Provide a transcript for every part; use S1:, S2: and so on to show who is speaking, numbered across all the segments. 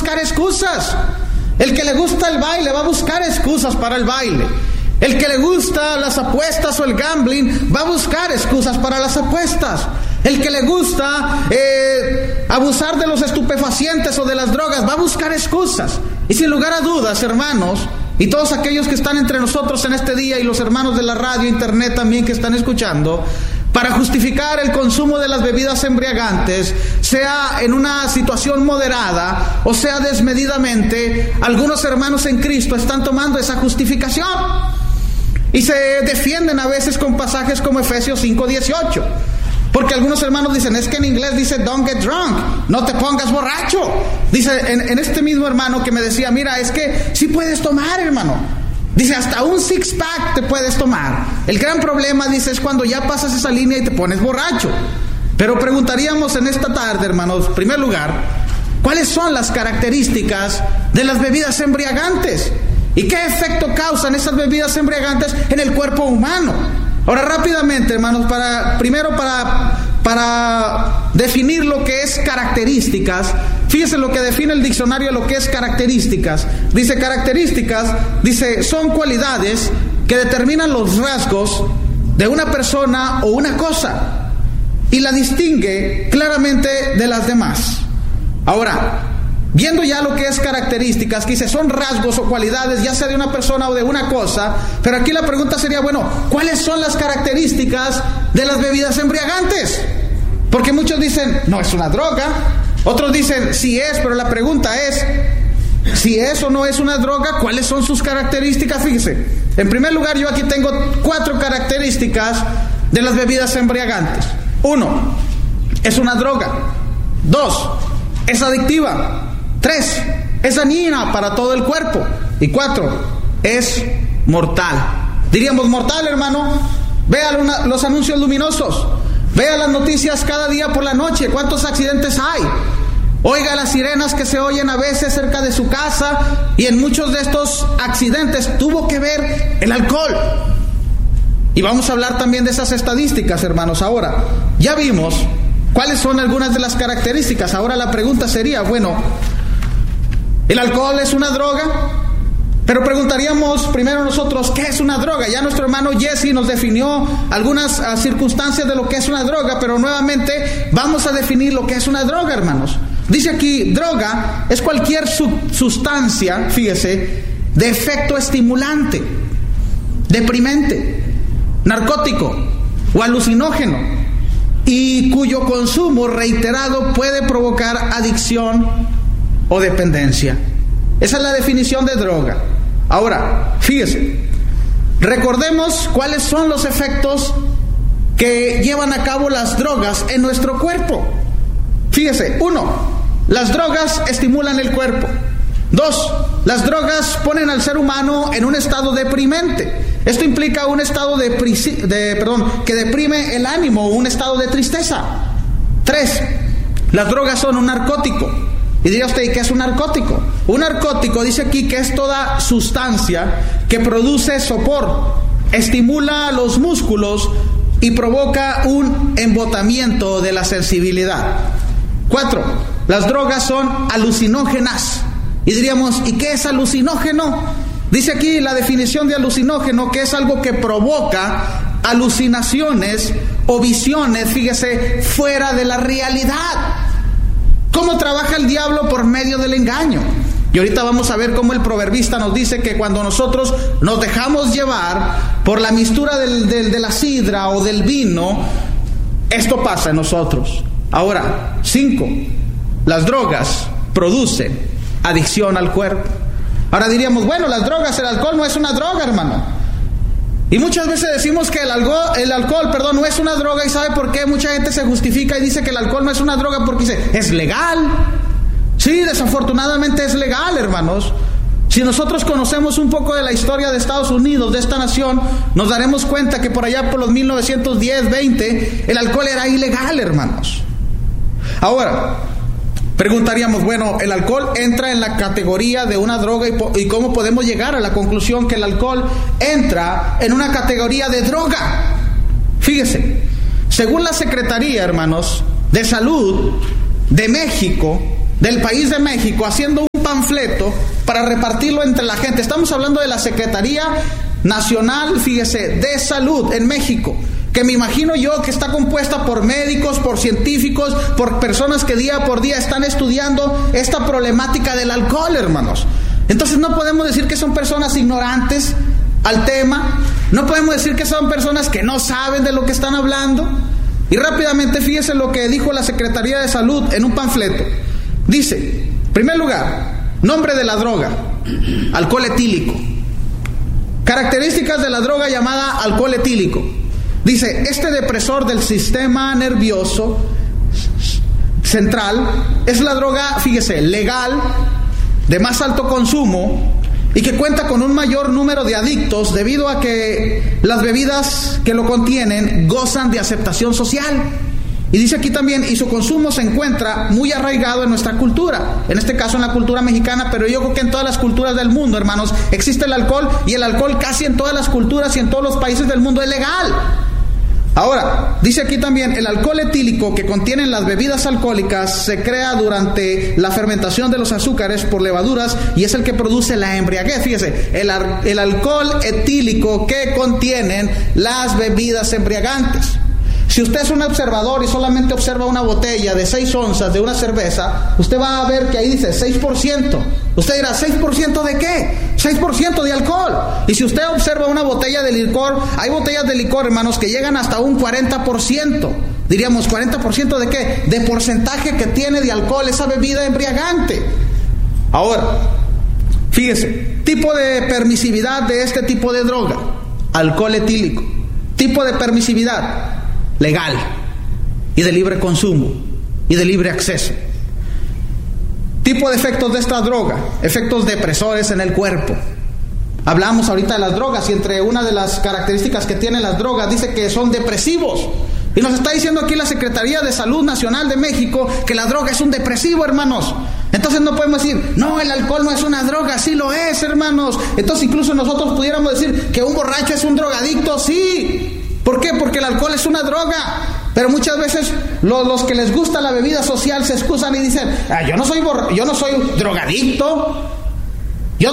S1: buscar excusas. El que le gusta el baile va a buscar excusas para el baile. El que le gusta las apuestas o el gambling va a buscar excusas para las apuestas. El que le gusta abusar de los estupefacientes o de las drogas va a buscar excusas. Y sin lugar a dudas, hermanos, y todos aquellos que están entre nosotros en este día y los hermanos de la radio, internet también que están escuchando, para justificar el consumo de las bebidas embriagantes, sea en una situación moderada o sea desmedidamente, algunos hermanos en Cristo están tomando esa justificación y se defienden a veces con pasajes como Efesios 5:18. Porque algunos hermanos dicen, es que en inglés dice don't get drunk, no te pongas borracho. Dice en este mismo hermano que me decía, mira, es que sí puedes tomar, hermano. Dice, hasta un six pack te puedes tomar. El gran problema, dice, es cuando ya pasas esa línea y te pones borracho. Pero preguntaríamos en esta tarde, hermanos, en primer lugar, ¿cuáles son las características de las bebidas embriagantes? ¿Y qué efecto causan esas bebidas embriagantes en el cuerpo humano? Ahora rápidamente, hermanos, para definir lo que es características, fíjense lo que define el diccionario de lo que es características. Dice, son cualidades que determinan los rasgos de una persona o una cosa y la distingue claramente de las demás. Ahora, viendo ya lo que es características, que dice son rasgos o cualidades, ya sea de una persona o de una cosa, pero aquí la pregunta sería, bueno, ¿cuáles son las características de las bebidas embriagantes? Porque muchos dicen, no es una droga, otros dicen, sí es, pero la pregunta es, si es o no es una droga, ¿cuáles son sus características? Fíjese, en primer lugar yo aquí tengo 4 características de las bebidas embriagantes. 1, es una droga. 2, es adictiva. 3, es dañina para todo el cuerpo. Y 4, es mortal. Diríamos mortal, hermano. Vea los anuncios luminosos. Vea las noticias cada día por la noche. ¿Cuántos accidentes hay? Oiga las sirenas que se oyen a veces cerca de su casa. Y en muchos de estos accidentes tuvo que ver el alcohol. Y vamos a hablar también de esas estadísticas, hermanos. Ahora, ya vimos cuáles son algunas de las características. Ahora la pregunta sería, bueno, ¿el alcohol es una droga? Pero preguntaríamos primero nosotros, ¿qué es una droga? Ya nuestro hermano Jesse nos definió algunas circunstancias de lo que es una droga, pero nuevamente vamos a definir lo que es una droga, hermanos. Dice aquí, droga es cualquier sustancia, fíjese, de efecto estimulante, deprimente, narcótico o alucinógeno, y cuyo consumo reiterado puede provocar adicción o dependencia. Esa es la definición de droga. Ahora, fíjese, recordemos cuáles son los efectos que llevan a cabo las drogas en nuestro cuerpo. Fíjese, 1, las drogas estimulan el cuerpo. 2, las drogas ponen al ser humano en un estado deprimente. Esto implica un estado que deprime el ánimo, un estado de tristeza. 3, las drogas son un narcótico. Y diría usted, ¿y qué es un narcótico? Un narcótico dice aquí que es toda sustancia que produce sopor, estimula los músculos y provoca un embotamiento de la sensibilidad. 4, las drogas son alucinógenas. Y diríamos, ¿y qué es alucinógeno? Dice aquí la definición de alucinógeno, que es algo que provoca alucinaciones o visiones, fíjese, fuera de la realidad. ¿Cómo trabaja el diablo? Por medio del engaño. Y ahorita vamos a ver cómo el proverbista nos dice que cuando nosotros nos dejamos llevar por la mistura de la sidra o del vino, esto pasa en nosotros. Ahora, 5, las drogas producen adicción al cuerpo. Ahora diríamos, bueno, las drogas, el alcohol no es una droga, hermano. Y muchas veces decimos que el alcohol, no es una droga. ¿Y sabe por qué? Mucha gente se justifica y dice que el alcohol no es una droga porque dice, es legal. Sí, desafortunadamente es legal, hermanos. Si nosotros conocemos un poco de la historia de Estados Unidos, de esta nación, nos daremos cuenta que por allá por los 1910, 20, el alcohol era ilegal, hermanos. Ahora, preguntaríamos, bueno, ¿el alcohol entra en la categoría de una droga y cómo podemos llegar a la conclusión que el alcohol entra en una categoría de droga? Fíjese, según la Secretaría, hermanos, de Salud de México, del país de México, haciendo un panfleto para repartirlo entre la gente. Estamos hablando de la Secretaría Nacional, fíjese, de Salud en México, que me imagino yo que está compuesta por médicos, por científicos, por personas que día por día están estudiando esta problemática del alcohol, hermanos. Entonces no podemos decir que son personas ignorantes al tema, no podemos decir que son personas que no saben de lo que están hablando. Y rápidamente fíjese lo que dijo la Secretaría de Salud en un panfleto. Dice, en primer lugar, nombre de la droga, alcohol etílico. Características de la droga llamada alcohol etílico. Dice, este depresor del sistema nervioso central es la droga, fíjese, legal, de más alto consumo y que cuenta con un mayor número de adictos debido a que las bebidas que lo contienen gozan de aceptación social. Y dice aquí también, y su consumo se encuentra muy arraigado en nuestra cultura, en este caso en la cultura mexicana, pero yo creo que en todas las culturas del mundo, hermanos, existe el alcohol, y el alcohol casi en todas las culturas y en todos los países del mundo es legal. Ahora, dice aquí también, el alcohol etílico que contienen las bebidas alcohólicas se crea durante la fermentación de los azúcares por levaduras y es el que produce la embriaguez. Fíjese, el alcohol etílico que contienen las bebidas embriagantes. Si usted es un observador y solamente observa una botella de 6 onzas de una cerveza, usted va a ver que ahí dice 6%. Usted dirá, ¿6% de qué? 6% de alcohol. Y si usted observa una botella de licor, hay botellas de licor, hermanos, que llegan hasta un 40%. Diríamos, ¿40% de qué? De porcentaje que tiene de alcohol esa bebida embriagante. Ahora, fíjese, tipo de permisividad de este tipo de droga, alcohol etílico. Tipo de permisividad, legal y de libre consumo y de libre acceso. Tipo de efectos de esta droga, efectos depresores en el cuerpo. Hablamos ahorita de las drogas y entre una de las características que tienen las drogas dice que son depresivos. Y nos está diciendo aquí la Secretaría de Salud Nacional de México que la droga es un depresivo, hermanos. Entonces no podemos decir, no, el alcohol no es una droga. Sí lo es, hermanos. Entonces incluso nosotros pudiéramos decir que un borracho es un drogadicto, sí. ¿Por qué? Porque el alcohol es una droga. Pero muchas veces los que les gusta la bebida social se excusan y dicen, yo no soy drogadicto. Yo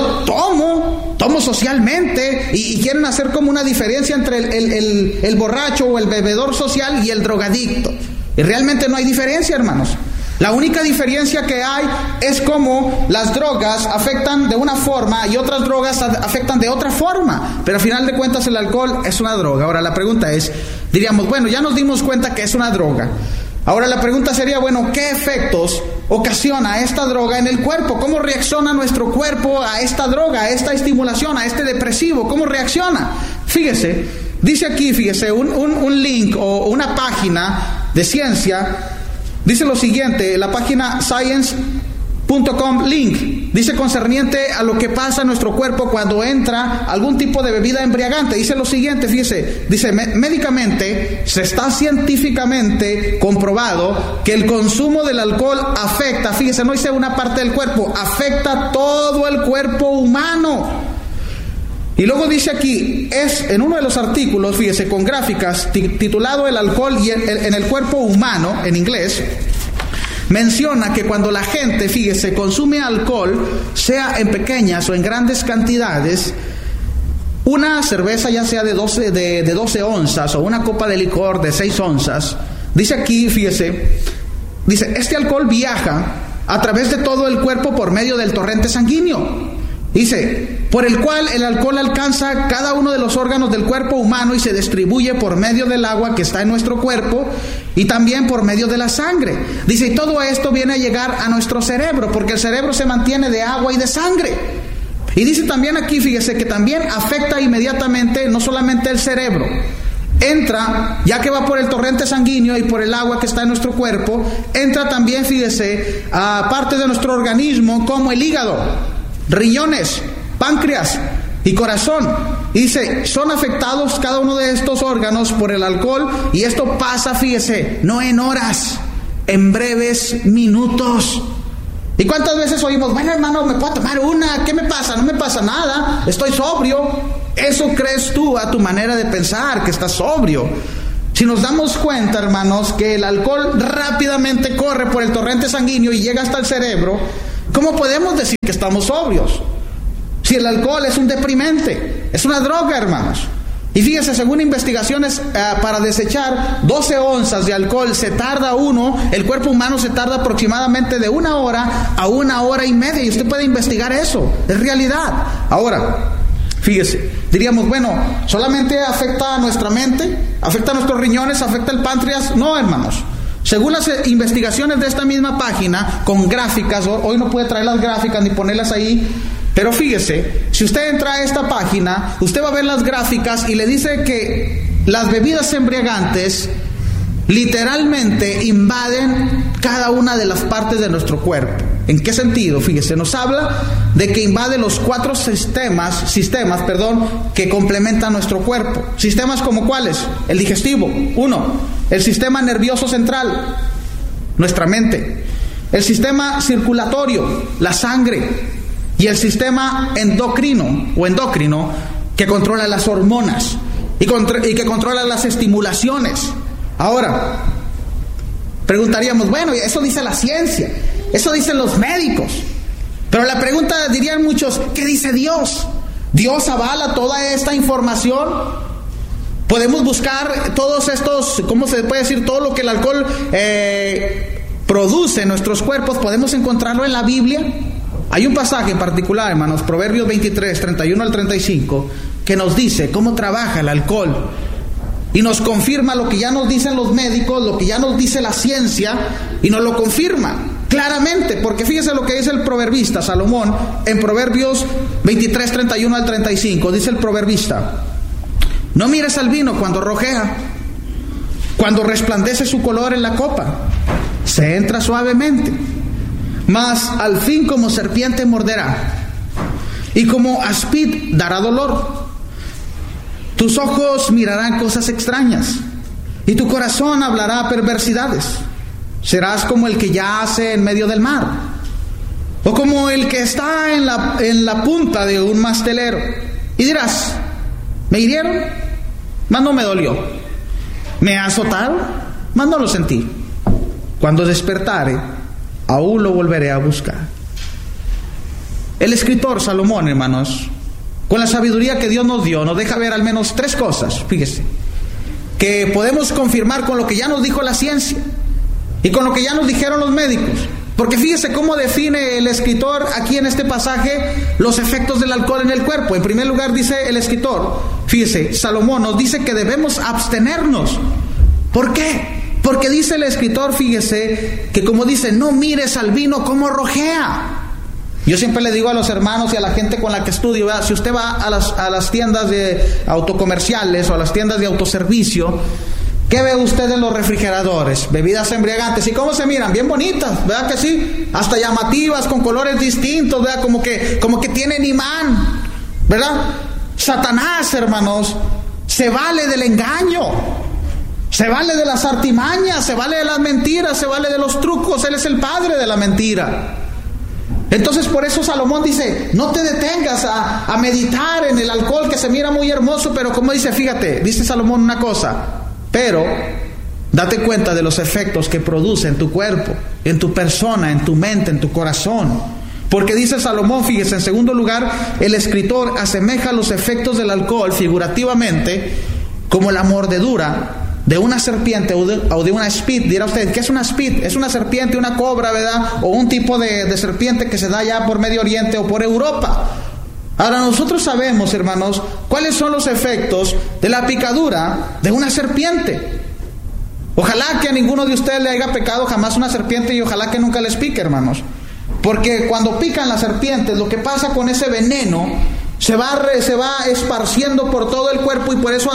S1: tomo socialmente y quieren hacer como una diferencia entre el borracho o el bebedor social y el drogadicto. Y realmente no hay diferencia, hermanos. La única diferencia que hay es cómo las drogas afectan de una forma y otras drogas afectan de otra forma. Pero al final de cuentas el alcohol es una droga. Ahora la pregunta es, diríamos, bueno, ya nos dimos cuenta que es una droga. Ahora la pregunta sería, bueno, ¿qué efectos ocasiona esta droga en el cuerpo? ¿Cómo reacciona nuestro cuerpo a esta droga, a esta estimulación, a este depresivo? ¿Cómo reacciona? Fíjese, dice aquí, fíjese, un link o una página de ciencia. Dice lo siguiente, la página science.com link, dice concerniente a lo que pasa en nuestro cuerpo cuando entra algún tipo de bebida embriagante. Dice lo siguiente, fíjese, dice, médicamente se está científicamente comprobado que el consumo del alcohol afecta, fíjese, no dice una parte del cuerpo, afecta todo el cuerpo humano. Y luego dice aquí, es en uno de los artículos, fíjese, con gráficas, titulado El alcohol y en el cuerpo humano, en inglés, menciona que cuando la gente, fíjese, consume alcohol, sea en pequeñas o en grandes cantidades, una cerveza ya sea de 12 onzas o una copa de licor de 6 onzas, dice aquí, fíjese, dice, este alcohol viaja a través de todo el cuerpo por medio del torrente sanguíneo. Dice, por el cual el alcohol alcanza cada uno de los órganos del cuerpo humano y se distribuye por medio del agua que está en nuestro cuerpo y también por medio de la sangre. Dice, y todo esto viene a llegar a nuestro cerebro, porque el cerebro se mantiene de agua y de sangre. Y dice también aquí, fíjese, que también afecta inmediatamente no solamente el cerebro. Entra, ya que va por el torrente sanguíneo y por el agua que está en nuestro cuerpo, entra también, fíjese, a partes de nuestro organismo como el hígado, riñones, páncreas y corazón. Y dice, son afectados cada uno de estos órganos por el alcohol y esto pasa, fíjese, no en horas, en breves minutos. ¿Y cuántas veces oímos, bueno hermano, me puedo tomar una, ¿qué me pasa? No me pasa nada, estoy sobrio. Eso crees tú a tu manera de pensar, que estás sobrio. Si nos damos cuenta, hermanos, que el alcohol rápidamente corre por el torrente sanguíneo y llega hasta el cerebro, ¿cómo podemos decir que estamos sobrios? Si el alcohol es un deprimente, es una droga, hermanos. Y fíjese, según investigaciones, para desechar 12 onzas de alcohol el cuerpo humano se tarda aproximadamente de 1 hora a 1 hora y media. Y usted puede investigar eso, es realidad. Ahora, fíjese, diríamos, bueno, ¿solamente afecta a nuestra mente? ¿Afecta a nuestros riñones? ¿Afecta el páncreas? No, hermanos. Según las investigaciones de esta misma página, con gráficas, hoy no puede traer las gráficas ni ponerlas ahí, pero fíjese, si usted entra a esta página, usted va a ver las gráficas y le dice que las bebidas embriagantes literalmente invaden cada una de las partes de nuestro cuerpo. ¿En qué sentido? Fíjese, nos habla de que invade los 4 sistemas, que complementan nuestro cuerpo. ¿Sistemas como cuáles? El digestivo, 1. El sistema nervioso central, nuestra mente. El sistema circulatorio, la sangre. Y el sistema endocrino, que controla las hormonas y que controla las estimulaciones. Ahora, preguntaríamos, bueno, eso dice la ciencia, eso dicen los médicos. Pero la pregunta, dirían muchos, ¿qué dice Dios? ¿Dios avala toda esta información? Podemos buscar todos estos, ¿cómo se puede decir? Todo lo que el alcohol produce en nuestros cuerpos, ¿podemos encontrarlo en la Biblia? Hay un pasaje en particular, hermanos, Proverbios 23, 31 al 35, que nos dice cómo trabaja el alcohol. Y nos confirma lo que ya nos dicen los médicos, lo que ya nos dice la ciencia, y nos lo confirma claramente, porque fíjese lo que dice el proverbista Salomón en Proverbios 23, 31 al 35. Dice el proverbista: no mires al vino cuando rojea, cuando resplandece su color en la copa, se entra suavemente, mas al fin como serpiente morderá, y como áspid dará dolor. Tus ojos mirarán cosas extrañas, y tu corazón hablará perversidades. Serás como el que yace en medio del mar, o como el que está en la punta de un mastelero. Y dirás: me hirieron, mas no me dolió. Me azotaron, mas no lo sentí. Cuando despertare, aún lo volveré a buscar. El escritor Salomón, hermanos, con la sabiduría que Dios nos dio, nos deja ver al menos 3 cosas, fíjese, que podemos confirmar con lo que ya nos dijo la ciencia y con lo que ya nos dijeron los médicos. Porque fíjese cómo define el escritor aquí en este pasaje los efectos del alcohol en el cuerpo. En primer lugar dice el escritor, fíjese, Salomón nos dice que debemos abstenernos. ¿Por qué? Porque dice el escritor, fíjese, que como dice, no mires al vino como rojea. Yo siempre le digo a los hermanos y a la gente con la que estudio, ¿verdad? Si usted va a las tiendas de autocomerciales o a las tiendas de autoservicio, ¿qué ve usted en los refrigeradores? Bebidas embriagantes. ¿Y cómo se miran? Bien bonitas, ¿verdad que sí? Hasta llamativas, con colores distintos, ¿verdad? Como que tienen imán, ¿verdad? Satanás, hermanos, se vale del engaño, se vale de las artimañas, se vale de las mentiras, se vale de los trucos. Él es el padre de la mentira. Entonces por eso Salomón dice, no te detengas a meditar en el alcohol que se mira muy hermoso, pero como dice, fíjate, dice Salomón una cosa, pero date cuenta de los efectos que produce en tu cuerpo, en tu persona, en tu mente, en tu corazón. Porque dice Salomón, fíjese, en segundo lugar, el escritor asemeja los efectos del alcohol figurativamente como la mordedura de una serpiente o de una aspid. Dirá usted, ¿qué es una aspid? Es una serpiente, una cobra, ¿verdad? O un tipo de serpiente que se da ya por Medio Oriente o por Europa. Ahora nosotros sabemos, hermanos, cuáles son los efectos de la picadura de una serpiente. Ojalá que a ninguno de ustedes le haya picado jamás una serpiente y ojalá que nunca les pique, hermanos. Porque cuando pican las serpientes, lo que pasa con ese veneno se va esparciendo por todo el cuerpo y por eso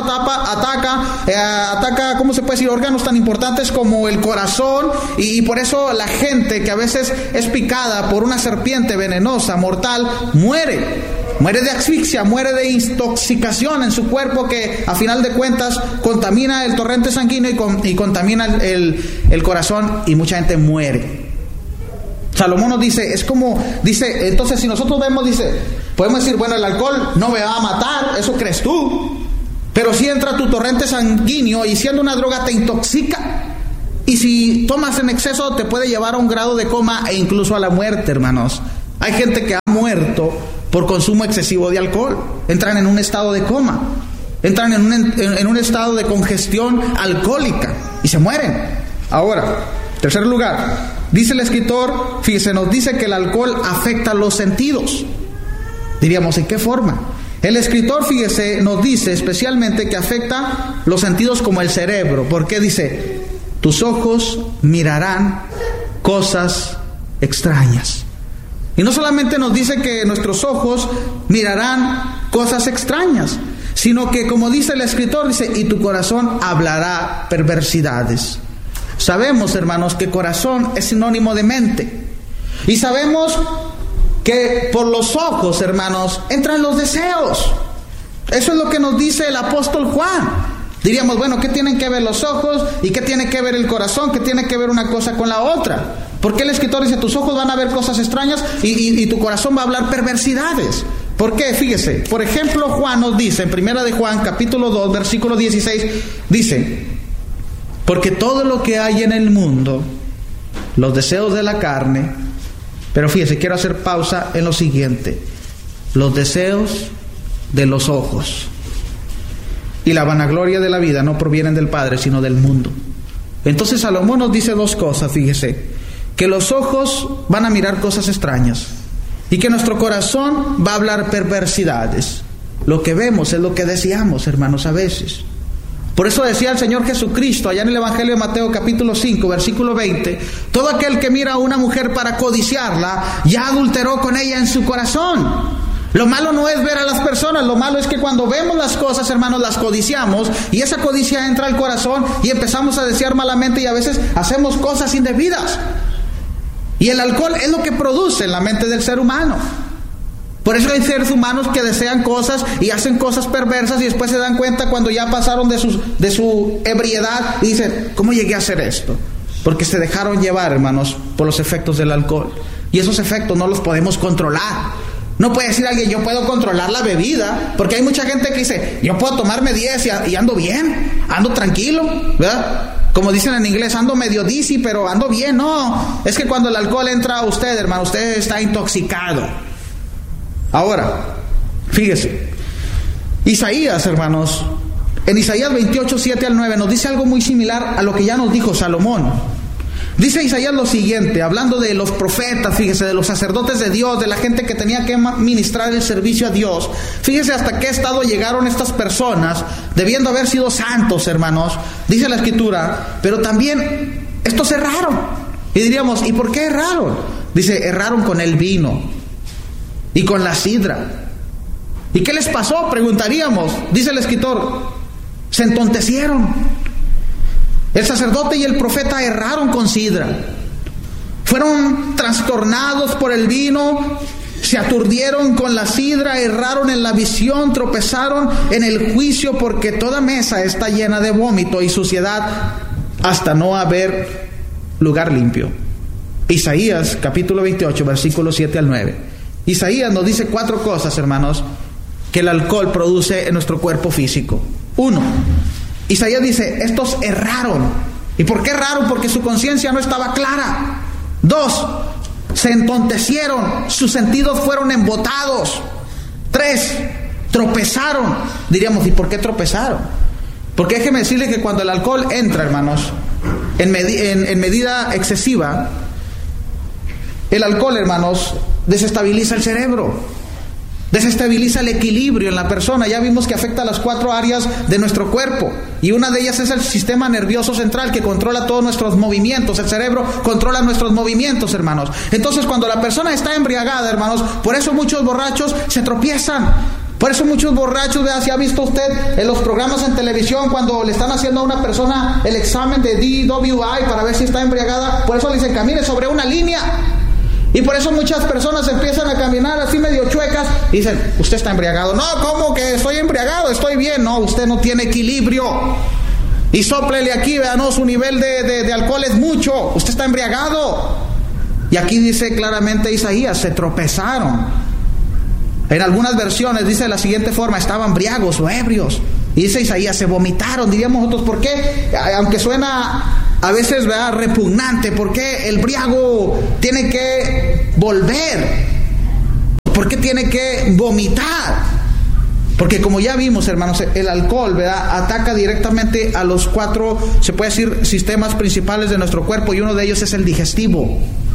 S1: ataca, ¿cómo se puede decir? Órganos tan importantes como el corazón, y por eso la gente que a veces es picada por una serpiente venenosa, mortal, muere de asfixia, muere de intoxicación en su cuerpo, que a final de cuentas contamina el torrente sanguíneo y contamina el corazón, y mucha gente muere. Salomón nos dice, dice, entonces si nosotros vemos, dice, podemos decir, bueno, el alcohol no me va a matar, eso crees tú, pero si entra tu torrente sanguíneo y siendo una droga te intoxica Y si tomas en exceso te puede llevar a un grado de coma e incluso a la muerte, hermanos. Hay gente que ha muerto por consumo excesivo de alcohol. Entran en un estado de coma, entran en un estado de congestión alcohólica y se mueren. Ahora, tercer lugar, dice el escritor, fíjese, nos dice que el alcohol afecta los sentidos. Diríamos, ¿en qué forma? El escritor, fíjese, nos dice especialmente que afecta los sentidos como el cerebro. ¿Por qué? Dice, tus ojos mirarán cosas extrañas. Y no solamente nos dice que nuestros ojos mirarán cosas extrañas, sino que, como dice el escritor, dice, y tu corazón hablará perversidades. Sabemos, hermanos, que corazón es sinónimo de mente. Y sabemos que por los ojos, hermanos, entran los deseos. Eso es lo que nos dice el apóstol Juan. Diríamos, bueno, ¿qué tienen que ver los ojos? ¿Y qué tiene que ver el corazón? ¿Qué tiene que ver una cosa con la otra? Porque el escritor dice, tus ojos van a ver cosas extrañas y tu corazón va a hablar perversidades. ¿Por qué? Fíjese, por ejemplo, Juan nos dice, en primera de Juan, capítulo 2, versículo 16, dice, porque todo lo que hay en el mundo, los deseos de la carne, pero fíjese, quiero hacer pausa en lo siguiente, los deseos de los ojos y la vanagloria de la vida no provienen del Padre, sino del mundo. Entonces Salomón nos dice dos cosas, fíjese, que los ojos van a mirar cosas extrañas y que nuestro corazón va a hablar perversidades. Lo que vemos es lo que deseamos, hermanos, a veces. Por eso decía el Señor Jesucristo allá en el Evangelio de Mateo capítulo 5 versículo 20, todo aquel que mira a una mujer para codiciarla ya adulteró con ella en su corazón. Lo malo no es ver a las personas, lo malo es que cuando vemos las cosas, hermanos, las codiciamos y esa codicia entra al corazón y empezamos a desear malamente y a veces hacemos cosas indebidas. Y el alcohol es lo que produce en la mente del ser humano. Por eso hay seres humanos que desean cosas y hacen cosas perversas y después se dan cuenta cuando ya pasaron de su ebriedad y dicen, ¿cómo llegué a hacer esto? Porque se dejaron llevar, hermanos, por los efectos del alcohol. Y esos efectos no los podemos controlar. No puede decir alguien, yo puedo controlar la bebida, porque hay mucha gente que dice, yo puedo tomarme 10 y ando bien, ando tranquilo, ¿verdad? Como dicen en inglés, ando medio dizzy, pero ando bien. No, es que cuando el alcohol entra a usted, hermano, usted está intoxicado. Ahora, fíjese, Isaías, hermanos, en Isaías 28, 7 al 9, nos dice algo muy similar a lo que ya nos dijo Salomón. Dice Isaías lo siguiente, hablando de los profetas, fíjese, de los sacerdotes de Dios, de la gente que tenía que ministrar el servicio a Dios. Fíjese hasta qué estado llegaron estas personas, debiendo haber sido santos, hermanos. Dice la Escritura, pero también estos erraron. Y diríamos, ¿y por qué erraron? Dice, erraron con el vino y con la sidra. ¿Y qué les pasó? Preguntaríamos. Dice el escritor, se entontecieron. El sacerdote y el profeta erraron con sidra. Fueron trastornados por el vino, se aturdieron con la sidra, erraron en la visión, tropezaron en el juicio, porque toda mesa está llena de vómito y suciedad hasta no haber lugar limpio. Isaías capítulo 28, versículos 7 al 9. Isaías nos dice 4 cosas, hermanos, que el alcohol produce en nuestro cuerpo físico. 1. Isaías dice, estos erraron. ¿Y por qué erraron? Porque su conciencia no estaba clara. 2. Se entontecieron, sus sentidos fueron embotados. 3. Tropezaron. Diríamos, ¿y por qué tropezaron? Porque déjeme decirle que cuando el alcohol entra, hermanos, en medida excesiva, el alcohol, hermanos, desestabiliza el cerebro. Desestabiliza el equilibrio en la persona. Ya vimos que afecta a las 4 áreas de nuestro cuerpo. Y una de ellas es el sistema nervioso central, que controla todos nuestros movimientos. El cerebro controla nuestros movimientos, hermanos. Entonces, cuando la persona está embriagada, hermanos, por eso muchos borrachos se tropiezan. Por eso muchos borrachos, ¿verdad? Si ha visto usted en los programas en televisión, cuando le están haciendo a una persona el examen de DWI para ver si está embriagada, por eso le dicen, camine sobre una línea. Y por eso muchas personas empiezan a caminar así medio chuecas y dicen, usted está embriagado. No, ¿cómo que estoy embriagado? Estoy bien. No, usted no tiene equilibrio. Y sóplele aquí, vean, no, su nivel de alcohol es mucho. Usted está embriagado. Y aquí dice claramente Isaías, se tropezaron. En algunas versiones dice de la siguiente forma, estaban briagos o ebrios. Y dice Isaías, se vomitaron. Diríamos nosotros, ¿por qué? Aunque suena a veces, ¿verdad?, repugnante. ¿Por qué el briago tiene que volver? ¿Por qué tiene que vomitar? Porque como ya vimos, hermanos, el alcohol, ¿verdad?, ataca directamente a los 4, se puede decir, sistemas principales de nuestro cuerpo, y uno de ellos es el digestivo.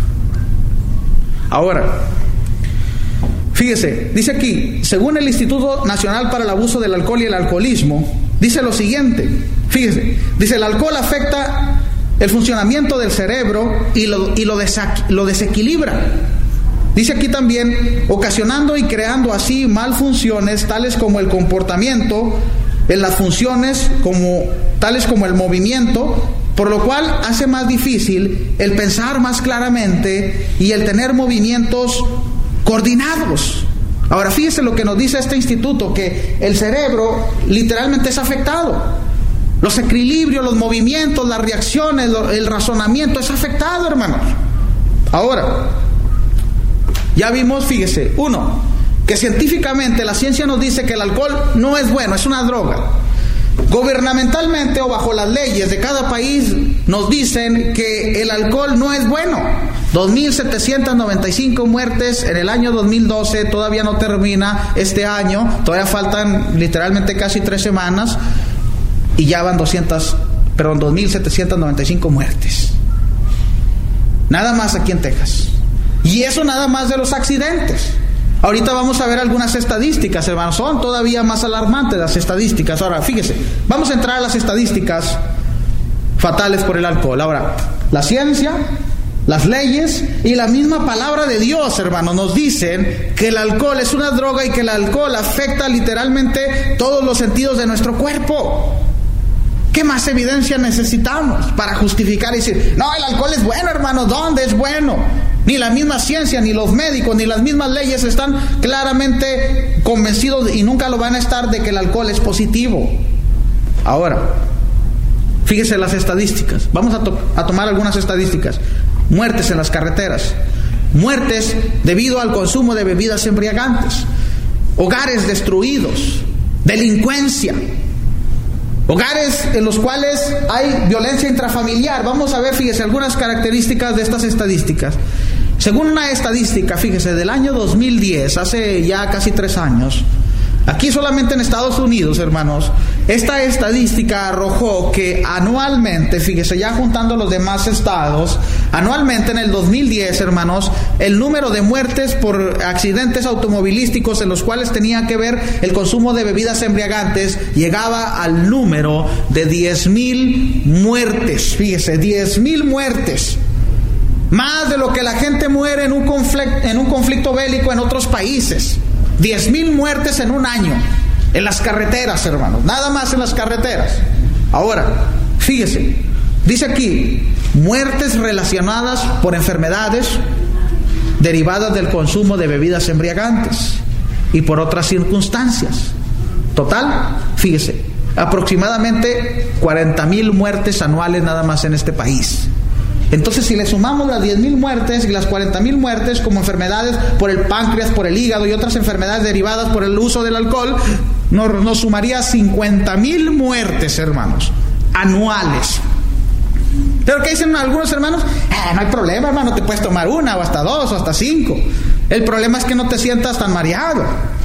S1: Ahora, fíjese, dice aquí, según el Instituto Nacional para el Abuso del Alcohol y el Alcoholismo, dice lo siguiente, fíjese, dice: el alcohol afecta el funcionamiento del cerebro y lo desequilibra. Dice aquí también, ocasionando y creando así malfunciones tales como el comportamiento, en las funciones tales como el movimiento, por lo cual hace más difícil el pensar más claramente y el tener movimientos coordinados. Ahora fíjese lo que nos dice este instituto, que el cerebro literalmente es afectado. Los equilibrios, los movimientos, las reacciones, el razonamiento es afectado, hermanos. Ahora, ya vimos, fíjese, uno, que científicamente la ciencia nos dice que el alcohol no es bueno, es una droga. Gubernamentalmente o bajo las leyes de cada país nos dicen que el alcohol no es bueno. 2.795 muertes en el año 2012, todavía no termina este año, todavía faltan literalmente casi 3 semanas y ya van 2.795 muertes. Nada más aquí en Texas. Y eso nada más de los accidentes. Ahorita vamos a ver algunas estadísticas, hermanos. Son todavía más alarmantes las estadísticas. Ahora, fíjese, vamos a entrar a las estadísticas fatales por el alcohol. Ahora, la ciencia, las leyes y la misma palabra de Dios, hermanos, nos dicen que el alcohol es una droga y que el alcohol afecta literalmente todos los sentidos de nuestro cuerpo. ¿Qué más evidencia necesitamos para justificar y decir, no, el alcohol es bueno, hermano? ¿Dónde es bueno? Ni la misma ciencia, ni los médicos, ni las mismas leyes están claramente convencidos, y nunca lo van a estar, de que el alcohol es positivo. Ahora, fíjese las estadísticas. Vamos a tomar algunas estadísticas. Muertes en las carreteras. Muertes debido al consumo de bebidas embriagantes. Hogares destruidos. Delincuencia. Hogares en los cuales hay violencia intrafamiliar. Vamos a ver, fíjese, algunas características de estas estadísticas. Según una estadística, fíjese, del año 2010, hace ya casi 3 años, aquí solamente en Estados Unidos, hermanos, esta estadística arrojó que anualmente, fíjese, ya juntando los demás estados, anualmente en el 2010, hermanos, el número de muertes por accidentes automovilísticos en los cuales tenía que ver el consumo de bebidas embriagantes llegaba al número de 10,000 muertes. Fíjese, 10,000 muertes. Más de lo que la gente muere en un conflicto bélico en otros países. 10,000 muertes en un año en las carreteras, hermanos, nada más en las carreteras. Ahora, fíjese, dice aquí, muertes relacionadas por enfermedades derivadas del consumo de bebidas embriagantes y por otras circunstancias. Total, fíjese, aproximadamente 40,000 muertes anuales nada más en este país. Entonces, si le sumamos las 10,000 muertes y las 40,000 muertes como enfermedades por el páncreas, por el hígado y otras enfermedades derivadas por el uso del alcohol, nos sumaría 50,000 muertes, hermanos, anuales. Pero ¿qué dicen algunos hermanos? No hay problema, hermano, te puedes tomar 1 o hasta 2 o hasta 5. El problema es que no te sientas tan mareado.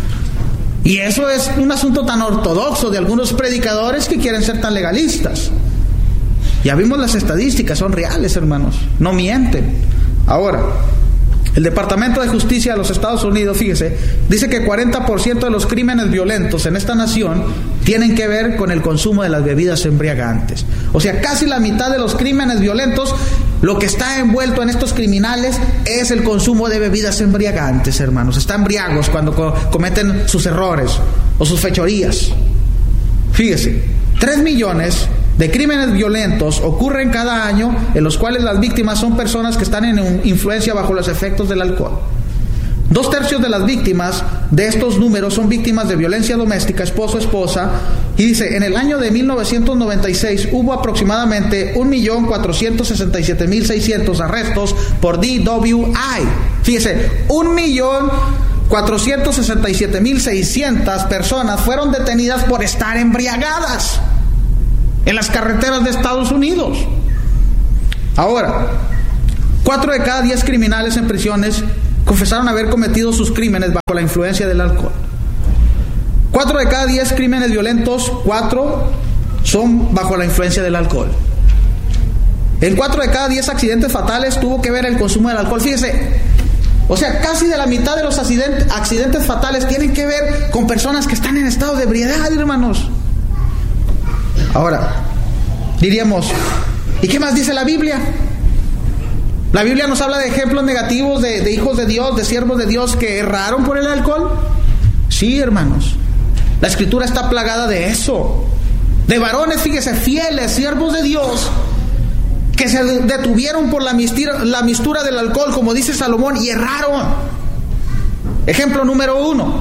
S1: Y eso es un asunto tan ortodoxo de algunos predicadores que quieren ser tan legalistas. Ya vimos las estadísticas, son reales, hermanos, no mienten. Ahora, el Departamento de Justicia de los Estados Unidos, fíjese, dice que 40% de los crímenes violentos en esta nación tienen que ver con el consumo de las bebidas embriagantes. O sea, casi la mitad de los crímenes violentos, lo que está envuelto en estos criminales es el consumo de bebidas embriagantes, hermanos. Están embriagos cuando cometen sus errores o sus fechorías. Fíjese, 3 millones de crímenes violentos ocurren cada año, en los cuales las víctimas son personas que están en influencia bajo los efectos del alcohol. 2/3 de las víctimas de estos números son víctimas de violencia doméstica, esposo, esposa. Y dice, en el año de 1996 hubo aproximadamente 1.467.600 arrestos por DWI. Fíjese, 1.467.600 personas fueron detenidas por estar embriagadas en las carreteras de Estados Unidos. Ahora, 4 de cada 10 criminales en prisiones confesaron haber cometido sus crímenes bajo la influencia del alcohol. 4 de cada 10 crímenes violentos, 4 son bajo la influencia del alcohol. En 4 de cada 10 accidentes fatales tuvo que ver el consumo del alcohol. Fíjese, o sea, casi de la mitad de los accidentes fatales tienen que ver con personas que están en estado de ebriedad, hermanos. Ahora, diríamos, ¿y qué más dice la Biblia? La Biblia nos habla de ejemplos negativos de hijos de Dios, de siervos de Dios que erraron por el alcohol. Sí, hermanos, la Escritura está plagada de eso. De varones, fíjese, fieles, siervos de Dios, que se detuvieron por la mistura del alcohol, como dice Salomón, y erraron. Ejemplo número 1,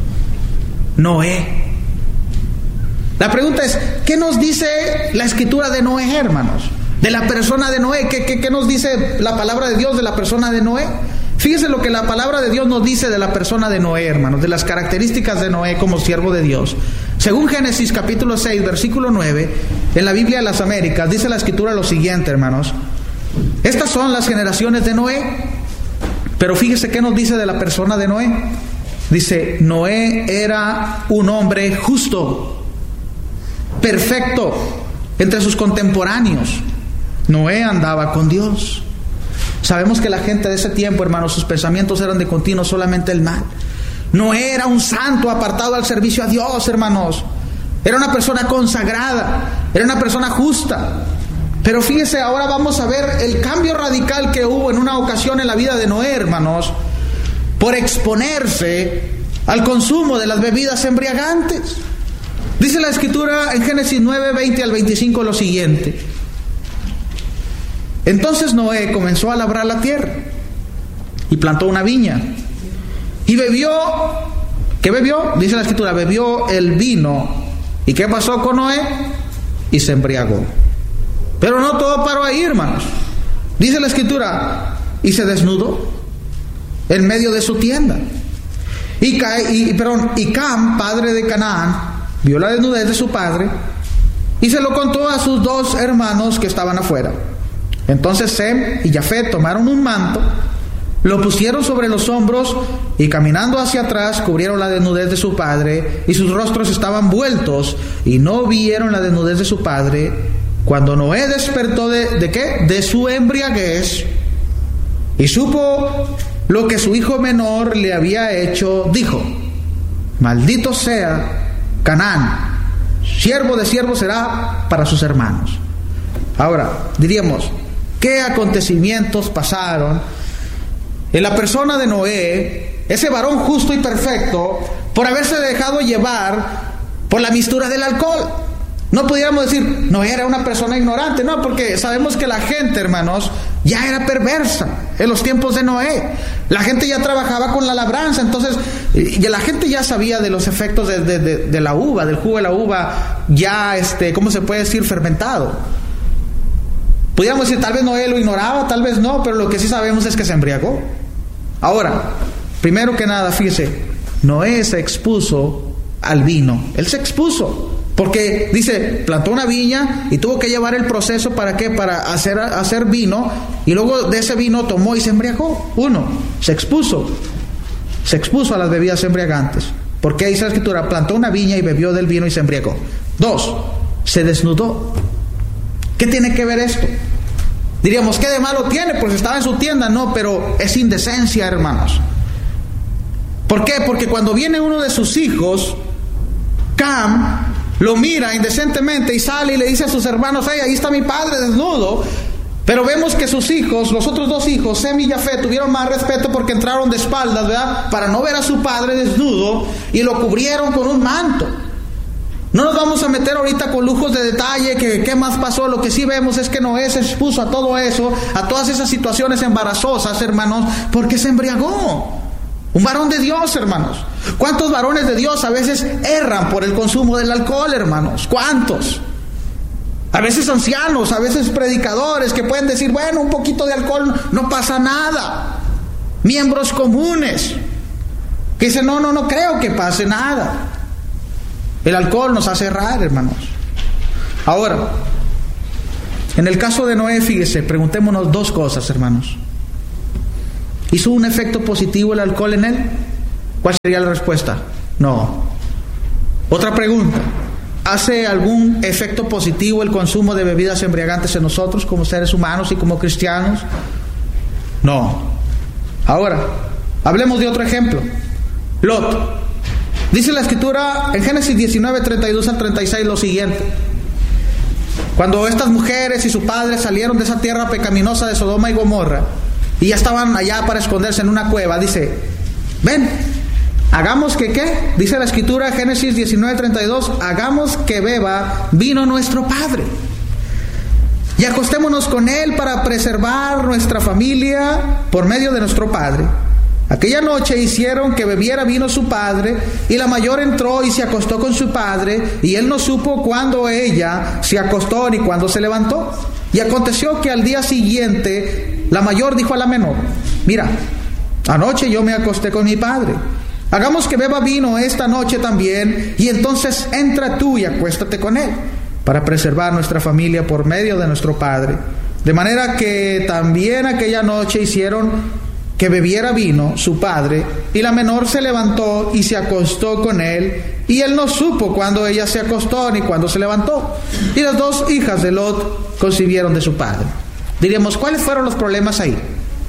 S1: Noé. La pregunta es, ¿qué nos dice la Escritura de Noé, hermanos? De la persona de Noé, ¿qué nos dice la palabra de Dios de la persona de Noé? Fíjese lo que la palabra de Dios nos dice de la persona de Noé, hermanos, de las características de Noé como siervo de Dios. Según Génesis capítulo 6, versículo 9, en la Biblia de las Américas, dice la Escritura lo siguiente, hermanos. Estas son las generaciones de Noé. Pero fíjese qué nos dice de la persona de Noé. Dice, Noé era un hombre justo, perfecto, entre sus contemporáneos. Noé andaba con Dios. Sabemos que la gente de ese tiempo, hermanos, sus pensamientos eran de continuo solamente el mal. Noé era un santo apartado al servicio a Dios, hermanos. Era una persona consagrada, era una persona justa. Pero fíjese, ahora vamos a ver el cambio radical que hubo en una ocasión en la vida de Noé, hermanos, por exponerse al consumo de las bebidas embriagantes. Dice la Escritura en Génesis 9, 20 al 25 lo siguiente. Entonces Noé comenzó a labrar la tierra y plantó una viña y bebió. ¿Qué bebió? Dice la Escritura, bebió el vino. ¿Y qué pasó con Noé? Y se embriagó. Pero no todo paró ahí, hermanos. Dice la Escritura, y se desnudó en medio de su tienda. Y Cam, padre de Canaán, vio la desnudez de su padre y se lo contó a sus 2 hermanos que estaban afuera. Entonces Sem y Jafet tomaron un manto, lo pusieron sobre los hombros y caminando hacia atrás cubrieron la desnudez de su padre, y sus rostros estaban vueltos y no vieron la desnudez de su padre. Cuando Noé despertó ¿de qué? De su embriaguez y supo lo que su hijo menor le había hecho, dijo, maldito sea Canaán, siervo de siervos será para sus hermanos. Ahora, diríamos, ¿qué acontecimientos pasaron en la persona de Noé, ese varón justo y perfecto, por haberse dejado llevar por la mistura del alcohol? No pudiéramos decir, Noé era una persona ignorante, no, porque sabemos que la gente, hermanos, ya era perversa en los tiempos de Noé. La gente ya trabajaba con la labranza, entonces la gente ya sabía de los efectos de la uva, del jugo de la uva, ya, ¿cómo se puede decir? Fermentado. Pudiéramos decir, tal vez Noé lo ignoraba, tal vez no, pero lo que sí sabemos es que se embriagó. Ahora, primero que nada, fíjese, Noé se expuso al vino. Él se expuso, porque dice, plantó una viña y tuvo que llevar el proceso, ¿para qué? Para hacer vino, y luego de ese vino tomó y se embriagó. 1, se expuso a las bebidas embriagantes. Porque dice la Escritura, plantó una viña y bebió del vino y se embriagó. 2, se desnudó. ¿Qué tiene que ver esto? Diríamos, ¿qué de malo tiene? Pues estaba en su tienda. No, pero es indecencia, hermanos. ¿Por qué? Porque cuando viene uno de sus hijos, Cam, lo mira indecentemente y sale y le dice a sus hermanos, hey, ahí está mi padre desnudo. Pero vemos que sus hijos, los otros 2 hijos, Sem y Jafet, tuvieron más respeto porque entraron de espaldas, ¿verdad? Para no ver a su padre desnudo, y lo cubrieron con un manto. No nos vamos a meter ahorita con lujos de detalle, que qué más pasó. Lo que sí vemos es que Noé se expuso a todo eso, a todas esas situaciones embarazosas, hermanos, porque se embriagó. Un varón de Dios, hermanos. ¿Cuántos varones de Dios a veces erran por el consumo del alcohol, hermanos? ¿Cuántos? A veces ancianos, a veces predicadores que pueden decir, bueno, un poquito de alcohol no pasa nada. Miembros comunes que dicen, no creo que pase nada. El alcohol nos hace errar, hermanos. Ahora, En el caso de Noé, fíjese, preguntémonos dos cosas, hermanos. ¿Hizo un efecto positivo el alcohol en él? ¿Cuál sería la respuesta? No. Otra pregunta. ¿Hace algún efecto positivo el consumo de bebidas embriagantes en nosotros como seres humanos y como cristianos? No. Ahora, hablemos de otro ejemplo. Lot. Dice la Escritura en Génesis 19, 32 al 36 lo siguiente. Cuando estas mujeres y su padre salieron de esa tierra pecaminosa de Sodoma y Gomorra y ya estaban allá para esconderse en una cueva, dice, ven, hagamos que ¿qué? Dice la Escritura, Génesis 19, 32, hagamos que beba vino nuestro padre y acostémonos con él para preservar nuestra familia por medio de nuestro padre. Aquella noche hicieron que bebiera vino su padre, y la mayor entró y se acostó con su padre, y él no supo cuándo ella se acostó ni cuándo se levantó. Y aconteció que al día siguiente la mayor dijo a la menor, mira, anoche yo me acosté con mi padre, hagamos que beba vino esta noche también, y entonces entra tú y acuéstate con él, para preservar nuestra familia por medio de nuestro padre. De manera que también aquella noche hicieron que bebiera vino su padre, y la menor se levantó y se acostó con él, y él no supo cuándo ella se acostó ni cuándo se levantó. Y las dos hijas de Lot concibieron de su padre. Diríamos, ¿cuáles fueron los problemas ahí?